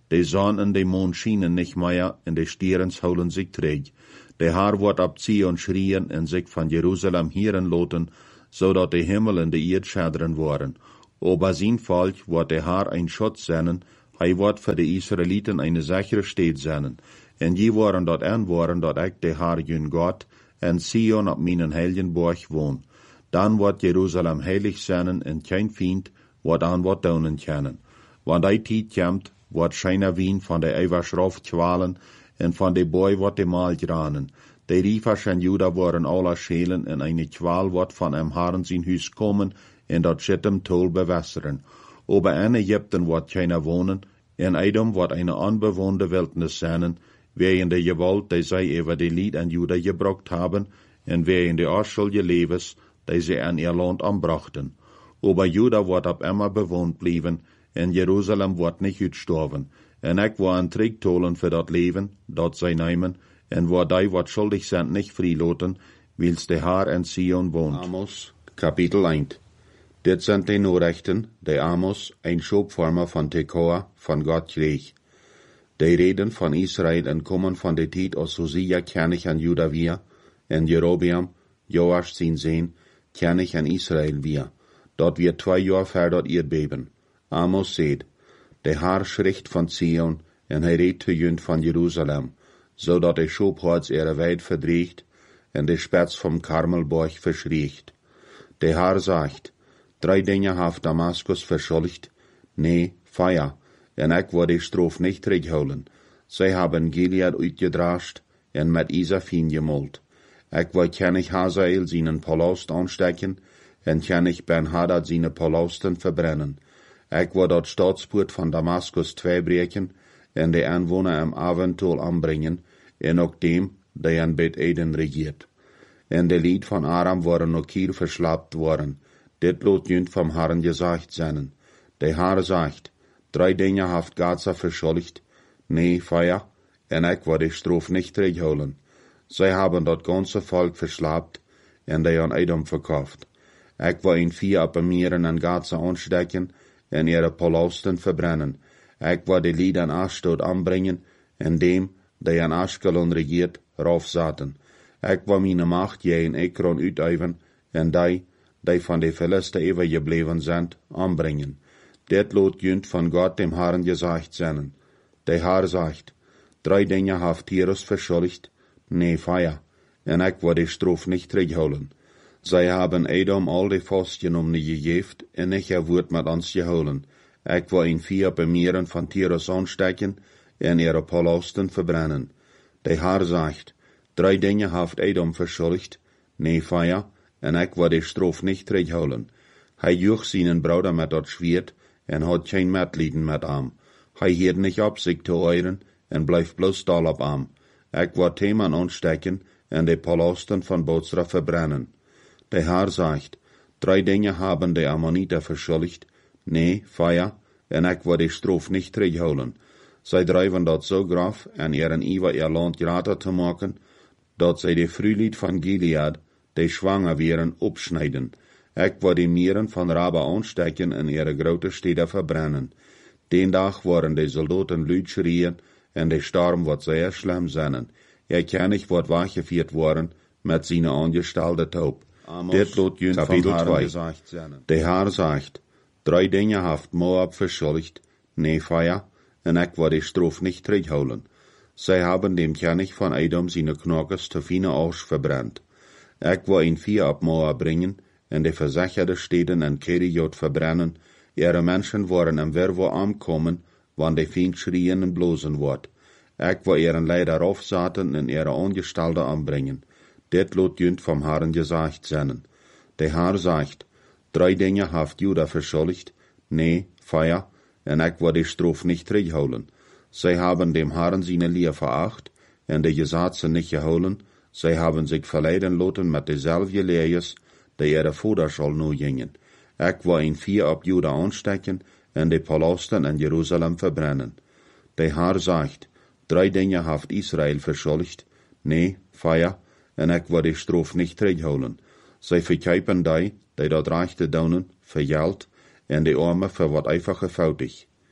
De zon en de mond schijnen nicht mehr, en de stierens houden zich terug. De haar wordt op Zion schrien en zich van Jeruzalem hieren loten, zodat de Himmel en de Erd schadderen worden. Ober zijn volk wordt de haar een Schutz zijn, hij wordt voor de Israëlieten een sichere steed zijn. En je worden dat aanwoorden dat ik de haar jun God, en Zion op mijn heiligen borg woon. Dan wordt Jeruzalem heilig zijn en geen vriend wordt aan wat doen kunnen. Want die tijd komt, wordt schijner wien van de eeuwig kwalen en van de boy wordt de maal granen. De riefers en Juda worden alle schelen en eine kwaal wordt van hem haren zijn huis komen en dat schittem tol bewässeren. Ober en Egypten wordt keiner wonen, en Edom wordt eine onbewoonde wildnis zijn, wegen de gewalt die zij over de Lied en Juda gebruikt hebben, en wegen de afschuldige levens die zij aan ihr Land anbrachten. Ober Juda wordt op immer bewoond blijven, en Jeruzalem wordt niet uitsterven. En ik wil een trig tolen voor dat leven, dat zij nemen, en waar die wat schuldig zijn niet vrijloten, wils de haar en Sion woont. Amos, kapitel 1. Dit zijn de Nachrichten, die Amos, een schoopvormer van Tekoa, van God kreeg. De reden van Israël en komen van de tijd als Hosea König aan Juda weer, en Jerobeam, Joas zijn zoon, König aan Israël weer. Dat weer 2 jaar ver dat Erdbeben. Amos zegt, de haar schricht van Zion, en hij reed te junt van Jeruzalem, zodat de schoophoorts ihre wijd verdreigt, en de spets vom Karmelborg verschriegt. De haar zegt, 3 dingen heeft Damaskus verschuldigd, nee, feier, en ik wil de stroof niet terughouden. Zij hebben Gilead uitgedrascht, en met Isafin gemold. Ik wil König Hazael zijn palast aansteken, en König Ben-Hadad zijn palasten verbrennen. Ik wil dat staatspoort van Damaskus 2 breken, en de aanwoner am avondtol aanbrengen, en ook dem, die aan Bet Eden regiert. En de lied van Aram worden ook hier verslapt worden. Dit lot junt vom Herren gezegd zijn. De Herr zegt, 3 dingen heeft Gaza verschuldigd, nee, feier, en ik wil de stroof niet terughouden. Zij hebben dat ganze volk verslapt, en die aan Edom verkauft. Ik wil in 4 op Mieren en Gaza aansteken, en ihre palasten verbrennen. Ik wil de lied aan Ashdod aanbrengen, en dem, die aan Ashkelon regiert, raufzaten. Ik wil mijn macht je in Ekron uituiven, en die van de Philisten overgebleven zijn, aanbrengen. Dit lot junt van God dem Herren gezegd zijn. De Herr zegt, 3 dingen heeft Tyrus verschuldigd, nee, feier, en ik wil de stroof niet terughouden. Zij hebben Edom al de vastgenomen gegeven, en ik heb woord met ons gehouden. Ik wil in 4 bemieren van Tyrus aansteken, en ihre palasten verbrennen. De Herr zegt, 3 dingen heeft Edom verschuldigd, nee, feier, en ik wil de stroof niet terughouden. Hij joeg zijn broeder met dat zwierd, en had geen medelijden met hem. Hij hield niet op zich te euren, en blijft bloos dol op hem. Ik wil Theman aansteken, en de palasten van Bozra verbrennen. De Herr zegt, 3 dingen hebben de Ammoniter verschuldigd, nee, feier, en ik wil de stroof niet terughouden. Zij drijven dat zo graf, en ihren Iwer ihr Land grater te maken, dat zij de Frühlied van Gilead, die schwanger wären, opsnijden. Ik wil de mieren van Raba aansteken en ihre grote steden verbrennen. Den dag worden de soldaten luid schreien, en de storm wordt zeer schlimm zijn. Ihr König wordt weggevierd worden, met zijn aangestalde taub. Dit lot junt kapitel 2. De Herr zegt, 3 dingen heeft Moab verschuldigd, nee, feier, en ik wil de stroof niet terughouden. Zij hebben dem König van Edom zijn knokkers te fine Asch verbrannt. Ik wil in 4 op Moab brengen, en de verzekerde steden en Keriot verbrennen. Ihre mensen worden en wervo aankomen, wanneer de fien schreien en blozen wordt. Ik wil ihren leider afzaten en ihre aangestalde aanbrengen. Dit lot junt vom Herren gezegd zijn. De Herr zegt, 3 dingen heeft Juda verschuldigd, nee, feier, en ik wil de stroof niet terughouden. Zij hebben dem Herren zijn Leer veracht, en de Gesetze niet gehouden. Zij hebben zich verleiden laten met dezelfde leerjes, die ihre vaders al nu gingen. Ik wil in 4 op Juda aansteken, en de palasten in Jeruzalem verbrennen. De Herr zegt, 3 dingen heeft Israël verschuldigd, nee, feier, en ik wil de stroof niet terughouden. Zij verkijpen die dat rechte doen, voor geld, en de armen voor wat einfach gefoutig.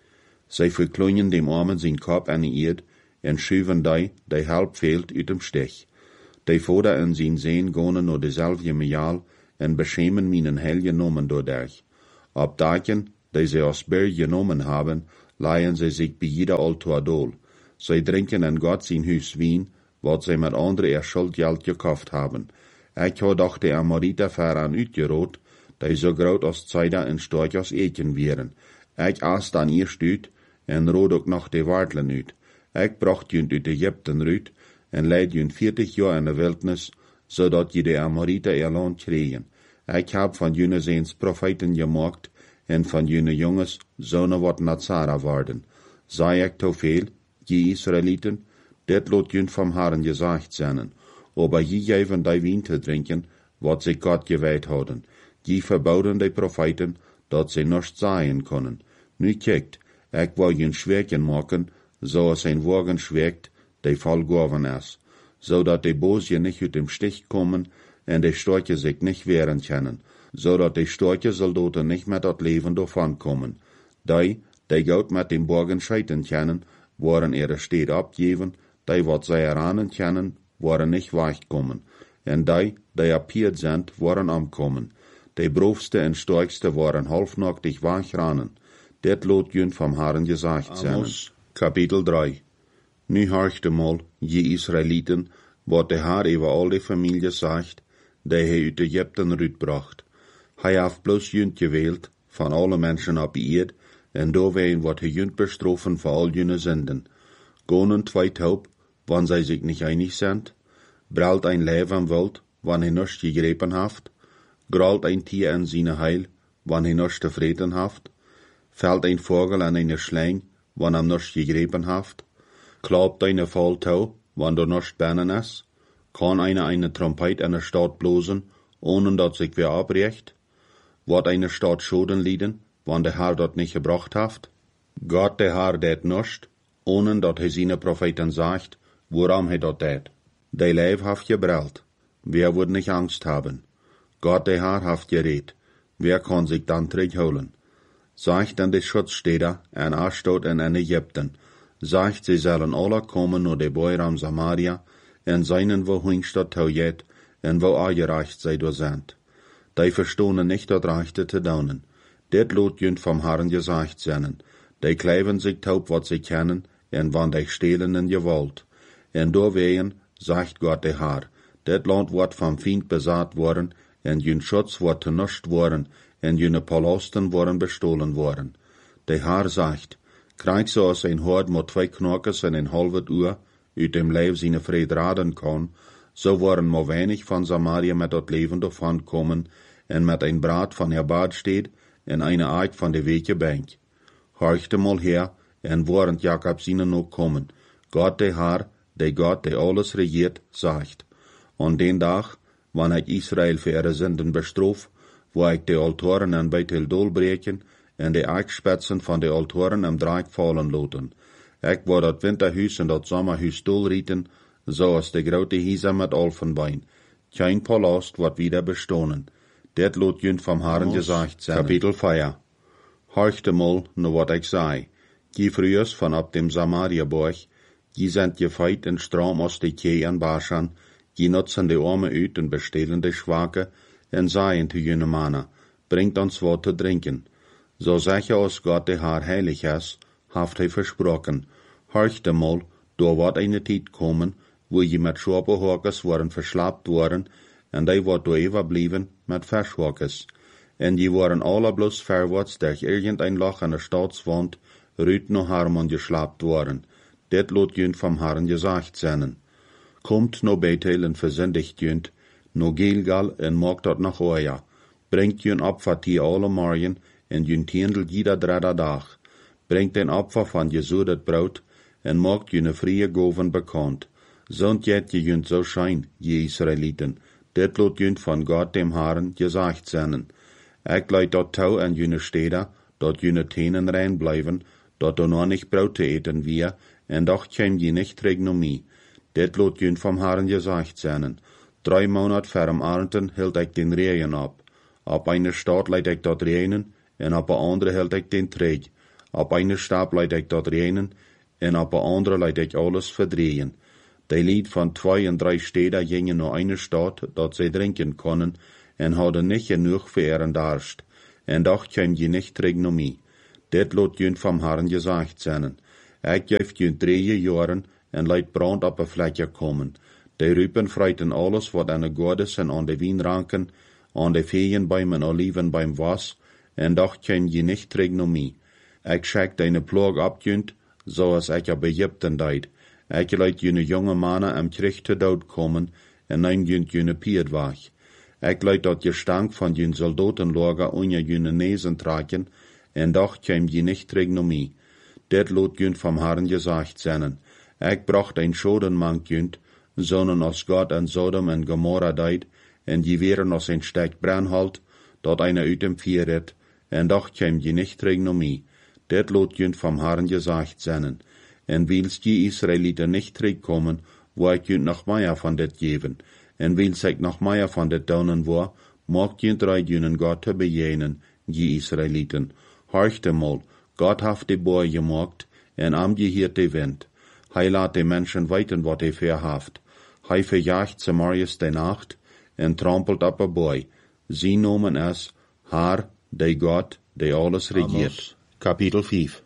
Zij verkleinen dem Armen zijn Kopf aan de eerd en schuiven die halb fehlt uit dem Stich. Die Vader en zijn Zeen gaan naar dezelfde mejaal en beschämen mijn heilige Namen doordat. Op dagen, die zij als Berg genomen hebben, leihen zij zich bij jeder altaar dool. Zij drinken in Gott zijn huis wien, wat zij met andere er schuldgeld gekauft hebben. Ik had doch de Amorita veraan uitgerood, die zo groot als Zeider en storch als Eken wieren. Ik aas dan eerst uit, en rood ook nog de wartelen uit. Ik bracht junt uit Egypten uit, en leid junt 40 jaar in de wildnis, zodat je de Amorita er land kregen. Ik heb van jullie zijns profeten gemaakt, en van jullie jongens zonen wat Nazara worden. Zei ik te veel, je Israëlieten, dit lot junt vom Herren gezegd zijn. Aber je geven die wien te drinken, wat ze Gott gewijd hadden. Je verboden die profeten, dat ze nichts zeggen kunnen. Nu kijkt, ik wil je schwerken maken, zoals een wagen schwerkt, die volgehoven is, zodat de boosje niet uit dem Stich komen en de storche zich niet wehren können, zodat de storche soldaten niet met dat leven davon komen. Die goud met dem Borgen scheiden können, waren ihre Städte abgeven, die wat zij eranen können, waren nicht weggekommen, en die appiert sind, waren omkommen. De broofste en sterkste waren halfnachtig wegranen. Dit lot junt vom Herren gezegd zijn. Amos, Kapitel 3. Nu horchte mal, je Israëlieten, wat de Herr over al die familie zegt, die hij uit Egypten uitbracht. Hij heeft bloos junt gewählt, van alle mensen op die eerd, en doorween wordt hij junt bestroffen voor al junne zinden. Gonen twee taub, wann zij zich niet einig sind, bralt ein Leven wild, wann hij nichts gegrepen haft, gralt ein Tier in seine Heil, wann hij nichts te vreten haft, fällt ein Vogel an eine Schleing, wann am nichts gegrepen haft, klappt eine Falltau, wann du nichts bennen is, kann eine Trompet in der Stadt blosen, ohne dat sich wer abrecht, wird eine Stadt Schoden lieden, wann der Herr dort nicht gebracht haft, Gott der Herr det nichts, ohne dat hij seine Propheten sagt, woran hij dat det. Die Leib haft gebrellt, wer wird nicht Angst haben? Gott der Herr haft geredet, wer kann sich dann zurückholen? Sagt an die Schutzstädter en Ashdod en in Ägypten, sagt sie sollen alle kommen nur de Beuram Samaria, en seinen wo Hingstadt taujet, en wo aangereicht zij door sind. Die verstonen nicht dat Rechte te daunen. Dit lot junt vom Herren gesagt zijn. Die kleiven sich taub wat sie kennen, en wann die stehlen in Gewalt. En doorwegen, sagt Gott der Herr, dit land wordt vom Feind besaat worden, en jun Schutz wordt tenuscht worden, en june Palasten worden bestohlen worden. Der Herr sagt, krijg zoals een hord met 2 knokjes en een halve uur uit dem Leib seine vrede raden kan, so worden maar weinig van Samaria met dat leven davon kommen, en met een braad van haar bad steht, en eine Ark van de weke bank. Horchte mal her, en warend Jakob seine nog kommen. Gott der Herr, der Gott, der alles regiert, sagt, an den Tag, wann ich Israel für ihre Sünden bestraf, wo ich die Altaren an Bethel dolbreken, en de Eichspitzen van de Altaren am Dreieck fallen loten. Ik wou dat winterhuis en dat sommerhuis dolrieten, zoals de grote Hiesa met Alfenbein. Kein Palast wordt wieder bestonen. Dit lot junt vom Herren gesagt zijn. Kapitel 4. Horchte mal, nur wat ik zei. Die frühers van ab dem Samaria-Borg, die sind gefeit en Strom aus de Kee en Baschan, die nutzen de Arme uit en bestelen de Schwache, en seien te jene Mana, bringt ons wat te drinken. So sicher als Gott der Herr heilig ist, haft hij versprochen. Horchte mal, da wird eine Zeit kommen, wo je mit Schwaberhorkes waren verslaapt worden, en die wordt door overblieben met Verschhorkes. En die waren alle bloß verwärts durch irgendein Loch an der Staatswand, rüt no Harmon geschlaapt worden. Dit lot junt vom Herren gesagt zijn. Kommt no Bethel en versendigt junt, no Gilgal en maakt dat nach Oja. Bringt junt Opfer die alle morgen, en junt tiendel jeder derde dag. Bringt den Opfer van gesudet Brot, en maakt june vrije goven bekend. Zond jet je junt zo schein, je Israëlieten. Dit lot junt van Gott dem Herren gesagt zijn. Ik leid dat touw en june steder, dat june tenen rein blijven, dat er nog nicht Brot te eten wir, en doch käm je nicht Regnomie. Dit lot junt vom Herren gesagt zijn. 3 Monat vorm Ernten hield ik den Regen ab. Op eine Stadt leid ik dat Regen, en op een andere hield ik den Träg. Op eine Stab leid ik dat reinen, en op een andere leid ik alles verdrehen. Die lied van 2 en 3 steden gingen naar eine stad, dat zij drinken konden, en hadden niet genoeg voor ihren Darst. En doch kwam je niet terug naar mij. Dit lot junt vom Herrn gezegd zijn. Ik geef junt 3 jaren, en leid brand op een vlekje komen. Die rupen freiten alles wat aan de godes en aan de wijnranken, aan de veenbäumen en olivenbäumen was, en doch kwam je niet terug naar mij. Ik schik deine ploeg opjunt, zoals ik op Egypten deed. Ik leid jene jonge mannen am Krieg te dood komen, en neem junt jene pied weg. Ik leid dat je stank van jene soldatenlager onder jene nezen traken, en doch kwam je niet terug naar mij. Dit lot junt vom Herrn gezegd zijn. Ik bracht een schodenmank junt, zonen als God en Sodom en Gomorra deed, en je wären als een stek brandhout, dat eine uit dem Vier redt, en doch kwam je niet terug naar mij. Dit lot junt vom Herrn gezegd zijn. En wils je Israëlieten niet terugkomen, wo ik junt nog meer van dit geven. En wils ik nog meer van dit doen wo, mocht junt reid junen God te bejenen, je Israëlieten. Horchte mal, God heeft de boy gemaakt, en am je hier de wind. Hij laat de mensen weten wat hij verhaft. Hij verjaagt Samarias de nacht, en trampelt op een boy. Sie nomen es, Haar, de God, de alles regiert. Kapitel 5.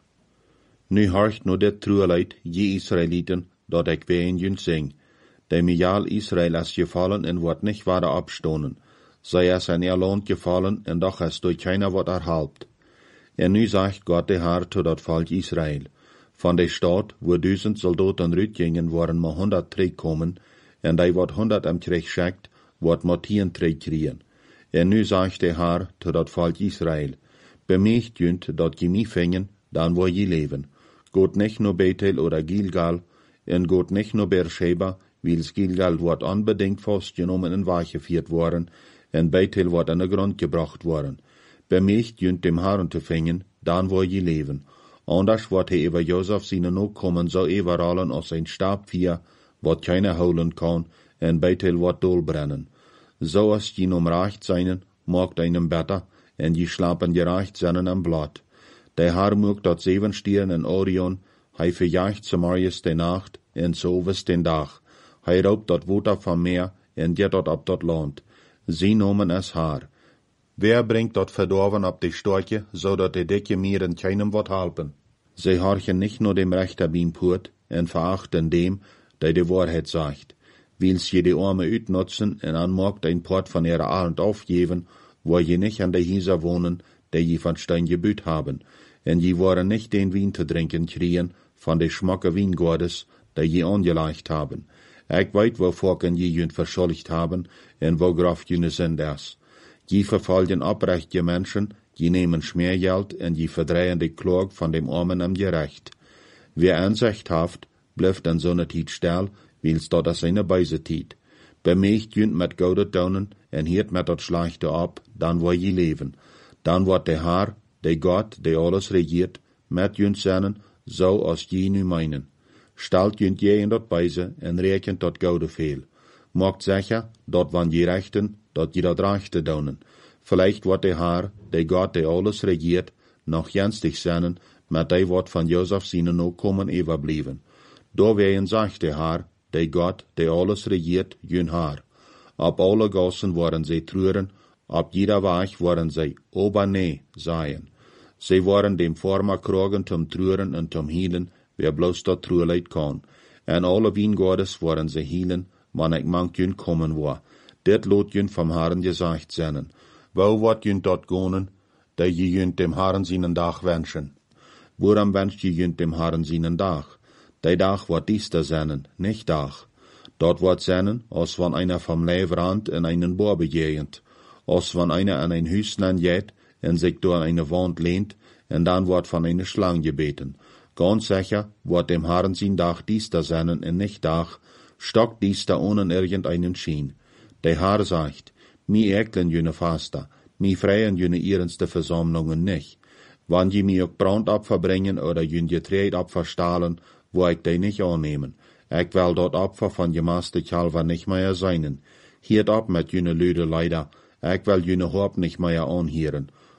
Nu horcht no dit trueleid, je Israëlieten, dat ik ween junt zing. De mijal Israël is gevallen en wordt niet verder opstonen. Zij is in land gevallen en doch is door keiner wat erhalpt. En nu zegt God de Herr tot dat volk Israël. Van de stad, wo 1000 soldaten uitgingen, worden maar 100 terugkomen, en die wat 100 am Krieg schickt, wordt maar 10 terugkriegen. En nu zegt de Herr tot dat volk Israël. Bemecht junt dat je mij vingen, dan wil je leven. Gaat nicht nur Bethel oder Gilgal, en gaat nicht nur Beersheba, wils Gilgal wordt unbedingt vastgenomen en weggevierd worden, en Bethel wordt aan de grond gebracht worden. Bemecht junt dem Herrn te vingen, dan wil je leven. Anders wordt hij over Josef zijn opkomen zo overallen als een stabvier, wat keiner houden kan, en Bethel wordt dolbrennen. Zo als je recht zijn, maakt einem beter, en je slapen gerecht zijn am blad. De Herr mocht dat 7 stieren en Orion, hij verjaagt Samarias de nacht, en Soves den dag. Hij roopt dat water van meer, en jet dat op dat land. Sie nomen es haar. Wer bringt dat verdorven op de stortje, zodat de dikke mieren keinem wat helpen? Zij horchen nicht nur dem Rechter bimpurt, en verachten dem, der de Wahrheit sagt. Wils je de Arme uitnutzen, en anmogt ein Port von ihrer Arend aufgeven, wo je nicht an de Häuser wohnen, die je van Stein gebüht haben, en je waren nicht den Wein te drinken kriegen van de schmacke Wiengordes, die je angeleicht haben. Ik weet waarvoor je junt verschuldigd haben, en worauf jene sind es. Je verfolgen oprechte Menschen, je nemen Schmeergeld, en je verdrehen de Klog van dem Armen am Gerecht. Wer Ansicht haft, blijft an zo'n tijd stil, wils dat is eine beise tijd. Bemecht junt met gouden tonen, en hiert met dat slechte op, dan wil je leven. Dan wordt de Herr, de God, de alles regiert, met junt zijn, zo als je nu meinen. Stelt junt je in dat beise, en rekent dat gouden veel. Maakt zeggen, dat van je rechten, dat je dat rechte doen. Vielleicht wordt de Herr, de God, de alles regiert, nog jenstig zijn, met die wordt van Josef zijn opkomen overblijven. Door ween zegt de Herr, de God, de alles regiert, jun Herr. Op alle gassen worden zij treuren, op jeder weg worden zij nee zijn. Zij worden dem Former krogen zum treuren en zum hielen, wer bloos dat trueleid kan. En alle wiengordes worden zij hielen, man ik mank jun komen war. Dit lot jun vom Herrn gezegd zijn. Wo wordt jun dat gonen, dat je jun dem Herrn zijn dag wenschen? Waarom wenscht je jun dem Herrn zijn dag? Die dag wordt diester zijn, nicht dag. Dort wordt zijn, als van einer vom Leivrand in einen Bohr begehend, als van einer an ein Hüslein jet en sich door eine Wand lehnt, en dan wordt van eine Schlang gebeten. Ganz sicher wordt dem Herrn zijn dag diester zijn en nicht dag, stock diester ohne irgendeinen Schien. Der Herr sagt, mi eklen jene Faster, mi freien jene ihrenste Versammlungen nicht. Wann je mi ook Brandopfer bringen oder jün Getreidopfer stahlen, wo ik die nicht annehmen. Ik wil dat Opfer van gemaste Kalver nicht mehr seinen. Hiert op met jene Lüde leider, ik wil jene Hop nicht mehr anhieren.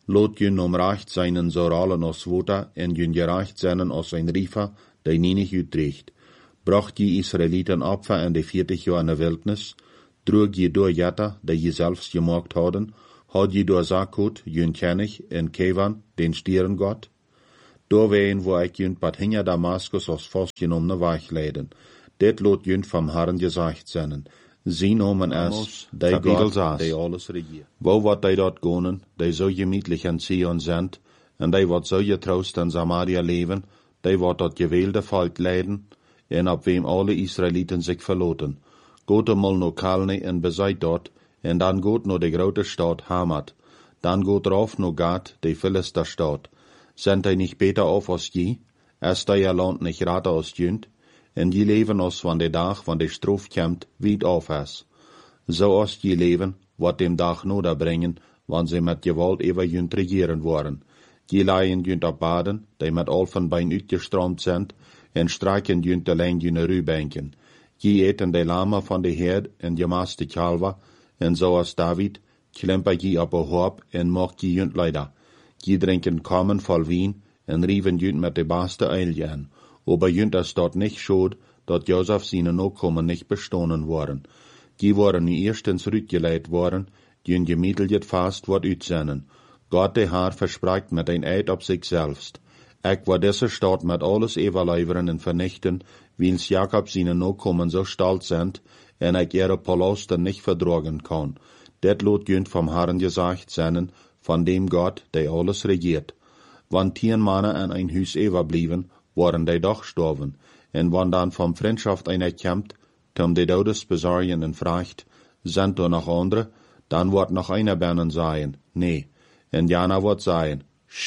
Lot jün recht seinen soralen os wota, en jün gerecht seinen os ein Riefer, der nie nicht utrecht. Bracht die Israeliten Opfer in de 40 Jahre in der Wildnis, drug je door Jatta, der je selbst gemacht hadden, had je door Sakut, jün König, en Kevan, den Stierengott. Doorween wo ik jün pat hinja Damaskus als vastgenommene Weg leiden. Dit lot jün vom Herrn gesagt zijn. Sie nomen es, die Gott, die alles regiert. Wo wat die dort gonen, die so gemütlich an Zion sind, en die wat so getrost in Samaria leben, die wat dort gewählte Volk leiden, en ab wem alle Israeliten sich verloten. Geht einmal no Kalne en beseit dort, en dan geht no de grote Stadt Hamat, dan geht rauf no Gad, de Philisterstadt. Sind die nicht beter auf als je? Ist die Land nicht rater als jünd? En die leven als van de dag van de stroof komt, weit auf is. So als die leven, wat dem Dag noder brengen, wann sie met gewalt ever jünd regieren worden. Die leien jünd op baden, die met al van bein uitgestroomd sind, en strijken jünd alleen jüne rubenken. Die eten de lama van de herd en je maaste kalva, en zoals David, klemper die op een hoop en mocht die jünd leider. Die drinken kommen voll wien en rieven jünd met de baaste eilje an. Aber jünd es dort nicht schuld, dat Josef seine Nachkommen nicht bestohlen worden. Die waren nie erstens rütgeleit worden, die gemittelt fast wat uitzenden. Gott de Herr verspricht mit ein Eid op sich selbst. Ik war diese Stadt mit alles überleiveren en vernichten, wiens Jakob seine Nachkommen so stolz sind, en ik ihre Palasten nicht verdrogen kann. Det lot jünd vom Herrn gesagt sein, von dem Gott, der alles regiert. Wann 10 Männer an ein Hus überblieben, waren die doch gestorben, en wann dann vom Freundschaft einer kämmt, tom die Todes besorgen en fragt, sind da noch andere, dann wird noch einer bernen sein, nee, en jana wird sein,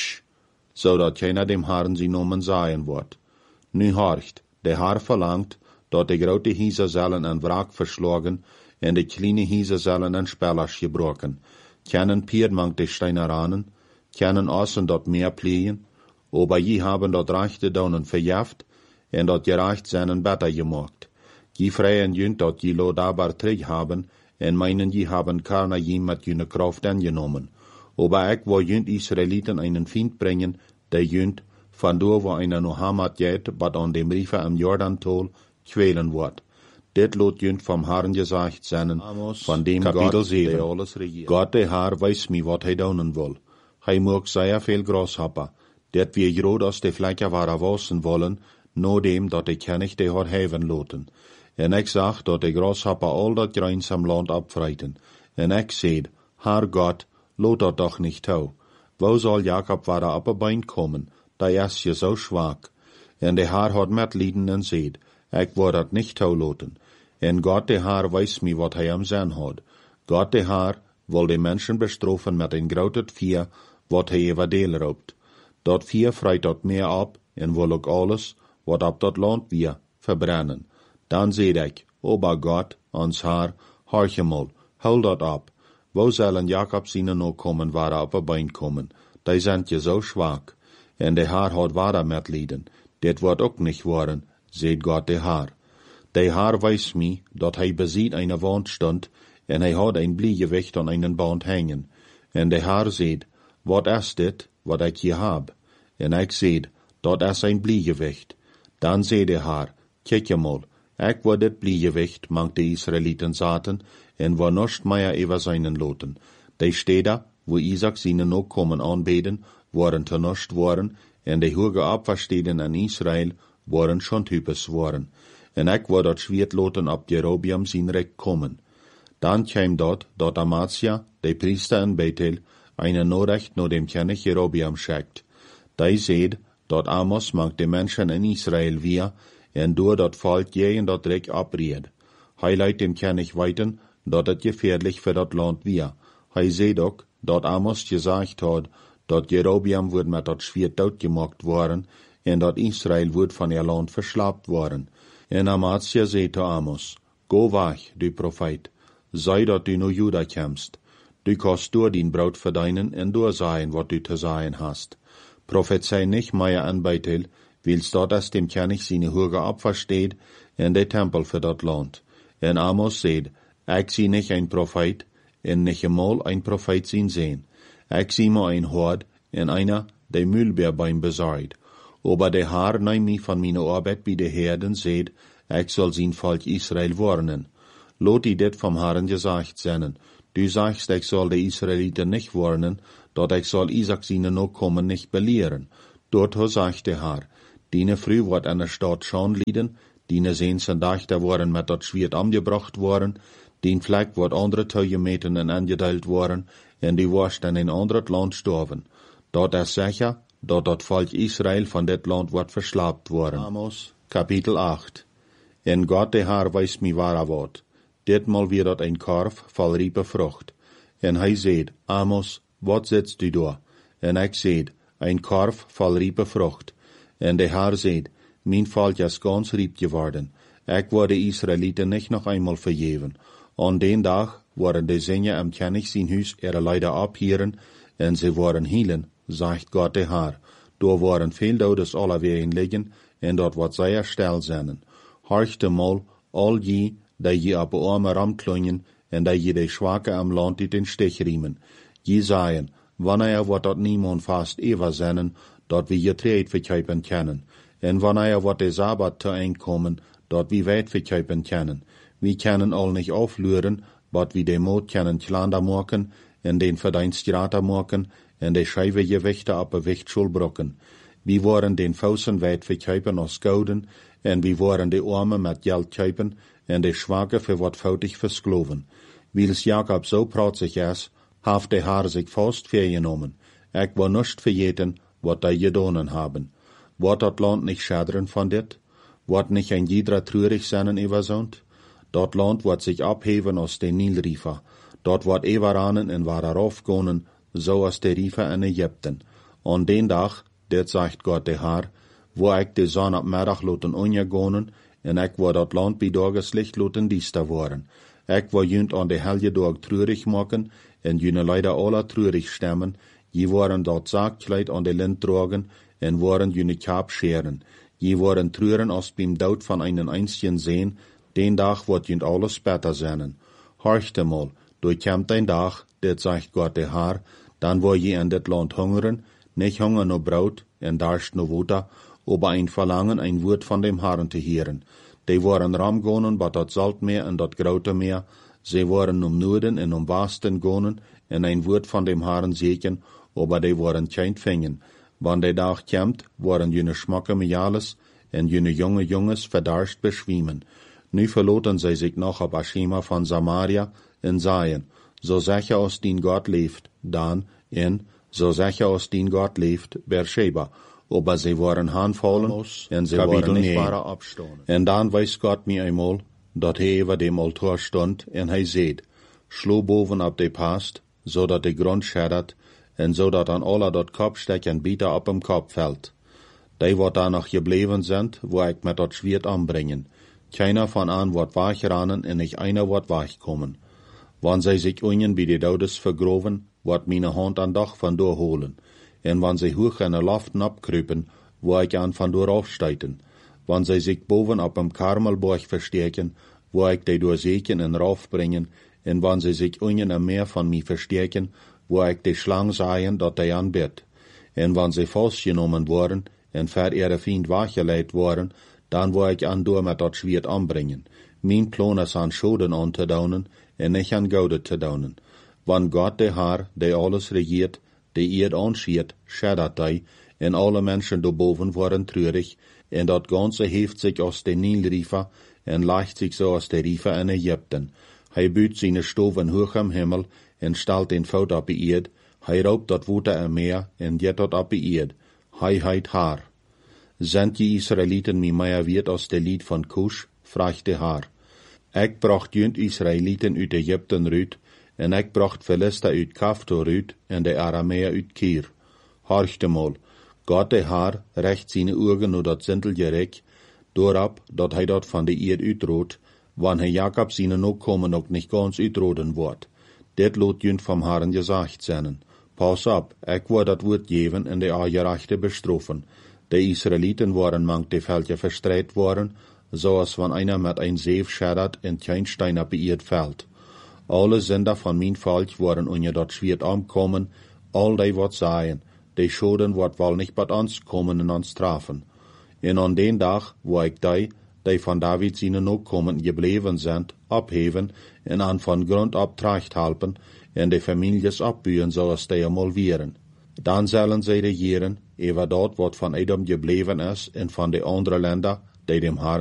so dat keiner dem Herrn sie nomen sein wird. Nu horcht, der Herr verlangt, dat die grote Hiese sollen en Wrack verschlagen, en die kleine Hiese sollen en Spellers gebroken, kennen Piedmank die Steineranen, kennen außen dort mehr pflegen, aber je haben dort rechte Daunen verjaft, en dort gerecht seinen Better gemacht. Je freien jünd dort je lo dabar trig haben, en meinen je haben keiner je mit jüne Kraft angenommen. Aber ich wo jünd Israeliten einen Find bringen, der jünd, von do wo einer no Hamat geht, bat an dem Riefer am Jordan-Tol, quälen wird. Dit lot jünd vom Herrn gesagt sein, von dem Kapitel Gott, der alles regiert. Gott der Herr weiß mi, wat hij doen will. Hij mag sehr viel Grasshopper, dat wir grod aus de Flecker waren wassen wollen, no dem, dat de König de hat heven loten. En ik zag, dat de Grasshopper al dat Greins am Land abfreiten. En ik zeid, Herr Gott, lot dat doch nicht tau. Wo soll Jakob waren op een bein kommen, da is je so schwach. En de Herr hat metlieden en zeid, ik word dat nicht tau loten. En Gott de Herr weiß mi, wat hij am zijn had. Gott de Herr wil de mensen bestrofen met een groot vier, wat hij over deel roopt. Dat vier freit dat meer op, en wil ook alles, wat op dat land weer, verbrennen. Dan zeid ik, Ober Gott, ons Herr, horch mal, hou dat op. Wo zullen Jakob zijn Nachkommen waren op een bein komen? Die zijn je zo schwach. En de Herr had wader metlieden. Dit wordt ook niet worden, zeid Gott de Herr. De Herr weiß mi, dat hij beziet eine Wand stond, en hij had een bliegewicht aan einen Band hängen. En de Herr zeid, wat is dit, wat ik hier heb? En ik zeid, dat is een bliegewicht. Dan zei de Herr, kijk je mal, ik word dit bliegewicht, mang de Israeliten zaten, en war nost meer over seinen loten. De steder, wo Isaac seine Nachkommen aanbeden, waren te nost worden, en de hoge Opfersteden in Israel waren schon typisch worden. En ik word dat schwiert loten op Jerobiam zijn Recht kommen. Dan kwam dat Amasia, de priester in Bethel, eine Nachricht no dem König Jerobiam schickt. Die seht, dat Amos mag de Menschen in Israel wir, en door dat Volk jeden dat Recht abried. Hij leidt dem König weiten, dat het gefährlich für dat Land wir. Hij seht ook, dat Amos gesagt hat, dat Jerobiam wordt met dat Schwert doodgemaakt worden, en dat Israel wordt van ihr Land verslapt worden. En Amasia zei te Amos, go weg, du Prophet, sei dat du no Juda kämst. Du kannst door din Braut verdienen en doorsagen, wat du te sagen hast. Prophezei nicht mehr an Bethel, wils dort as dem König seine hoge Opfer steht, en de Tempel für dat Land. En Amos seht, ich sie nicht ein Prophet, en nicht einmal ein Prophet sehen. Ik zie me een hord en einer, der Mühlbeer beim besorgt. Aber der Herr neemt mij van mijn arbeid bij de Herden, zegt, ik zal zijn volk Israël warnen. Lot die dit vom Herrn gesagt zijn. Du sagst, ich soll die Israeliten nicht warnen, dort ich soll Isaac seine Nachkommen nicht belehren. Dort sagt der Herr, diene früh wird an der Stadt schon lieden, diene sehnsen Dächter worden mit dat Schwert angebracht worden, dien Fleck wird andere 2 Meter angeteilt worden, en die warst in ein anderes Land storven. Dort ist sicher, dort dat Volk Israel von dit Land wird verslapt worden. Amos, Kapitel 8. En Gott der Herr weiß mi wahrer Wort. Ditmal wird dat ein Korf voll riepe Frucht. En hij zeid, Amos, wat sitzt du da? En ik zeid, ein Korf voll riepe Frucht. En de Herr zeid, mijn volk is ganz riep geworden. Ik word de Israeliten nicht noch einmal vergeven. An den Tag worden de Sinje am König sein Hus ihre Leider abhieren, en sie worden hielen, sagt Gott der Herr. Da worden veel Todes allerwegen liggen, en dort wordt zij stil zijn. Horchte mal, all je, die je op de arme ram klungen, en die je de Schwache am Land in den Stich riemen. Je sagen, wanneer wordt dat niemand vast ever zijn, dat we je treed verkuipen kennen. En wanneer wordt de Sabbat te einkommen, dat we weit verkuipen kennen. We kennen al nicht auflüren, wat we de Mot kennen klander maken, en den verdienst grater maken, en de scheive gewichte op de Wichtschul brokken. We worden den Fausen weit verkuipen als gouden, en we worden de armen met geld kuipen, en de Schwache für wat foutig verskloven. Wils Jakob so protzig is, haft de Herr sich fast vergenommen. Ik wil nicht vergeten, wat die gedonen haben. Wordt dat Land nicht schadren von dit? Wordt nicht ein jeder treurig sein übersont? Dat Land wordt sich abheben aus den Nilriefer. Dort wordt Everanen en waar aufgonen, so als de Riefer in Ägypten. An den Tag, dit sagt Gott der Herr, wo ik de zon op middag loten onjegonen, en ik wil dat land bij dageslicht loten diester worden. Ik wil junt aan de helge dag treurig maken, en june leider alle treurig stemmen, je worden dat Zaakkleid aan de lint dragen, en worden june kaap scheren. Je worden treuren als beim dood van einen einzigen sehen, den Tag wordt junt alles beter zijn. Horchte mal, durchkämmt ein Tag, dit sagt Gott der Herr, dann wo je in dit land hungeren, nicht Hunger no Brot, en Darst no Water, aber ein Verlangen, ein Wort von dem Herrn zu hören. Die waren ramgonen, bat dat Saltmeer en dat Grote Meer, sie waren Norden en Westen gonen, en ein Wort von dem Herrn seken, aber die waren kein Fingen. Wann der Tag kämmt, waren jene Schmacke Miales, en jene junge Junges verdarscht beschwiemen. Nu verloten sie sich noch ab Aschema von Samaria, en saien, so sicher aus dien Gott leeft, dan, en, so sicher aus dien Gott leeft, Beersheba, aber sie waren handfallen, en sie waren nicht wahre abstonen. En dan weiß Gott mir einmal, dat hij über dem Altar stond, en hij zeid, schlo boven op de past, so dat de grond scheddert, en so dat an alle dat Kopfsteck en Bieter op dem Kopf fällt. Die wat da noch gebleven sind, wo ik met dat Schwert anbringen. Keiner von an wordt wachranen en nicht einer wordt wachkommen. Wann sie sich unten bei de Todes vergroven, wordt meine Hand an Dach van doorholen. En wann sie hoch in de Laften abkruipen, wo ik an van door aufsteiten. Wann sie sich boven op dem Karmelborg verstärken, wo ik die doorseken en raufbringen, en wann sie sich unten am Meer von mir verstärken, wo ik die Schlang saien, dat die anbet. En wann sie vastgenommen worden, en ver ihre Feind wachgeleid worden, dan wo ik an door met dat Schwert anbringen. Mijn plan is an Schoden an te daunen, en nicht an Goude te daunen. Wann Gott der Herr, der alles regiert, der Erd anschiert, scheddert die, en alle Menschen daarboven worden treurig, en dat ganze heeft sich aus den Nilriefer, en leicht sich so aus der Riefer in Ägypten. Hij buut seine Stoven hoch am Himmel, en stelt den Fout op de Erd, hij raubt dat Water am Meer, en jet dat op de Erd. Hij heit Haar. Sind die Israeliten mi mehr wert aus der Lied von Kusch? Fragt der Herr. Ik bracht junt Israeliten uit Ägypten ruut, en ik bracht Philister uit Kaftor ruut, en de Aramäer uit Kir. Horchte mal, Gott der Herr recht seine Augen nur dat Sintelje rek, doorab, dat hij dat van de Erd uitroot, wann hij Jakob seine Nachkommen ook nicht ganz uitroden wordt. Dit lot junt vom Herrn gesagt zijn. Pass op, ik word dat woord geven en de Agerechte bestroffen. De Israeliten waren mank de Veldje verstreit worden, zoals van einer met ein Zeef scheddert en kein Stein op beirrt fällt. Alle Sünder von mijn Volk waren unter dat Schwert ankommen, All die wat sagen, die Schulden wat wel nicht bei uns kommen und uns strafen. En an den Tag, wo ich die von David seine Nachkommen gebleven sind, abheven en an von Grund ab tracht halten en die Families abbühen, zoals die einmal wären. Dann sollen sie regieren, über dort, wat von Edom gebleven ist, en von de andere Länder, die dem Herrn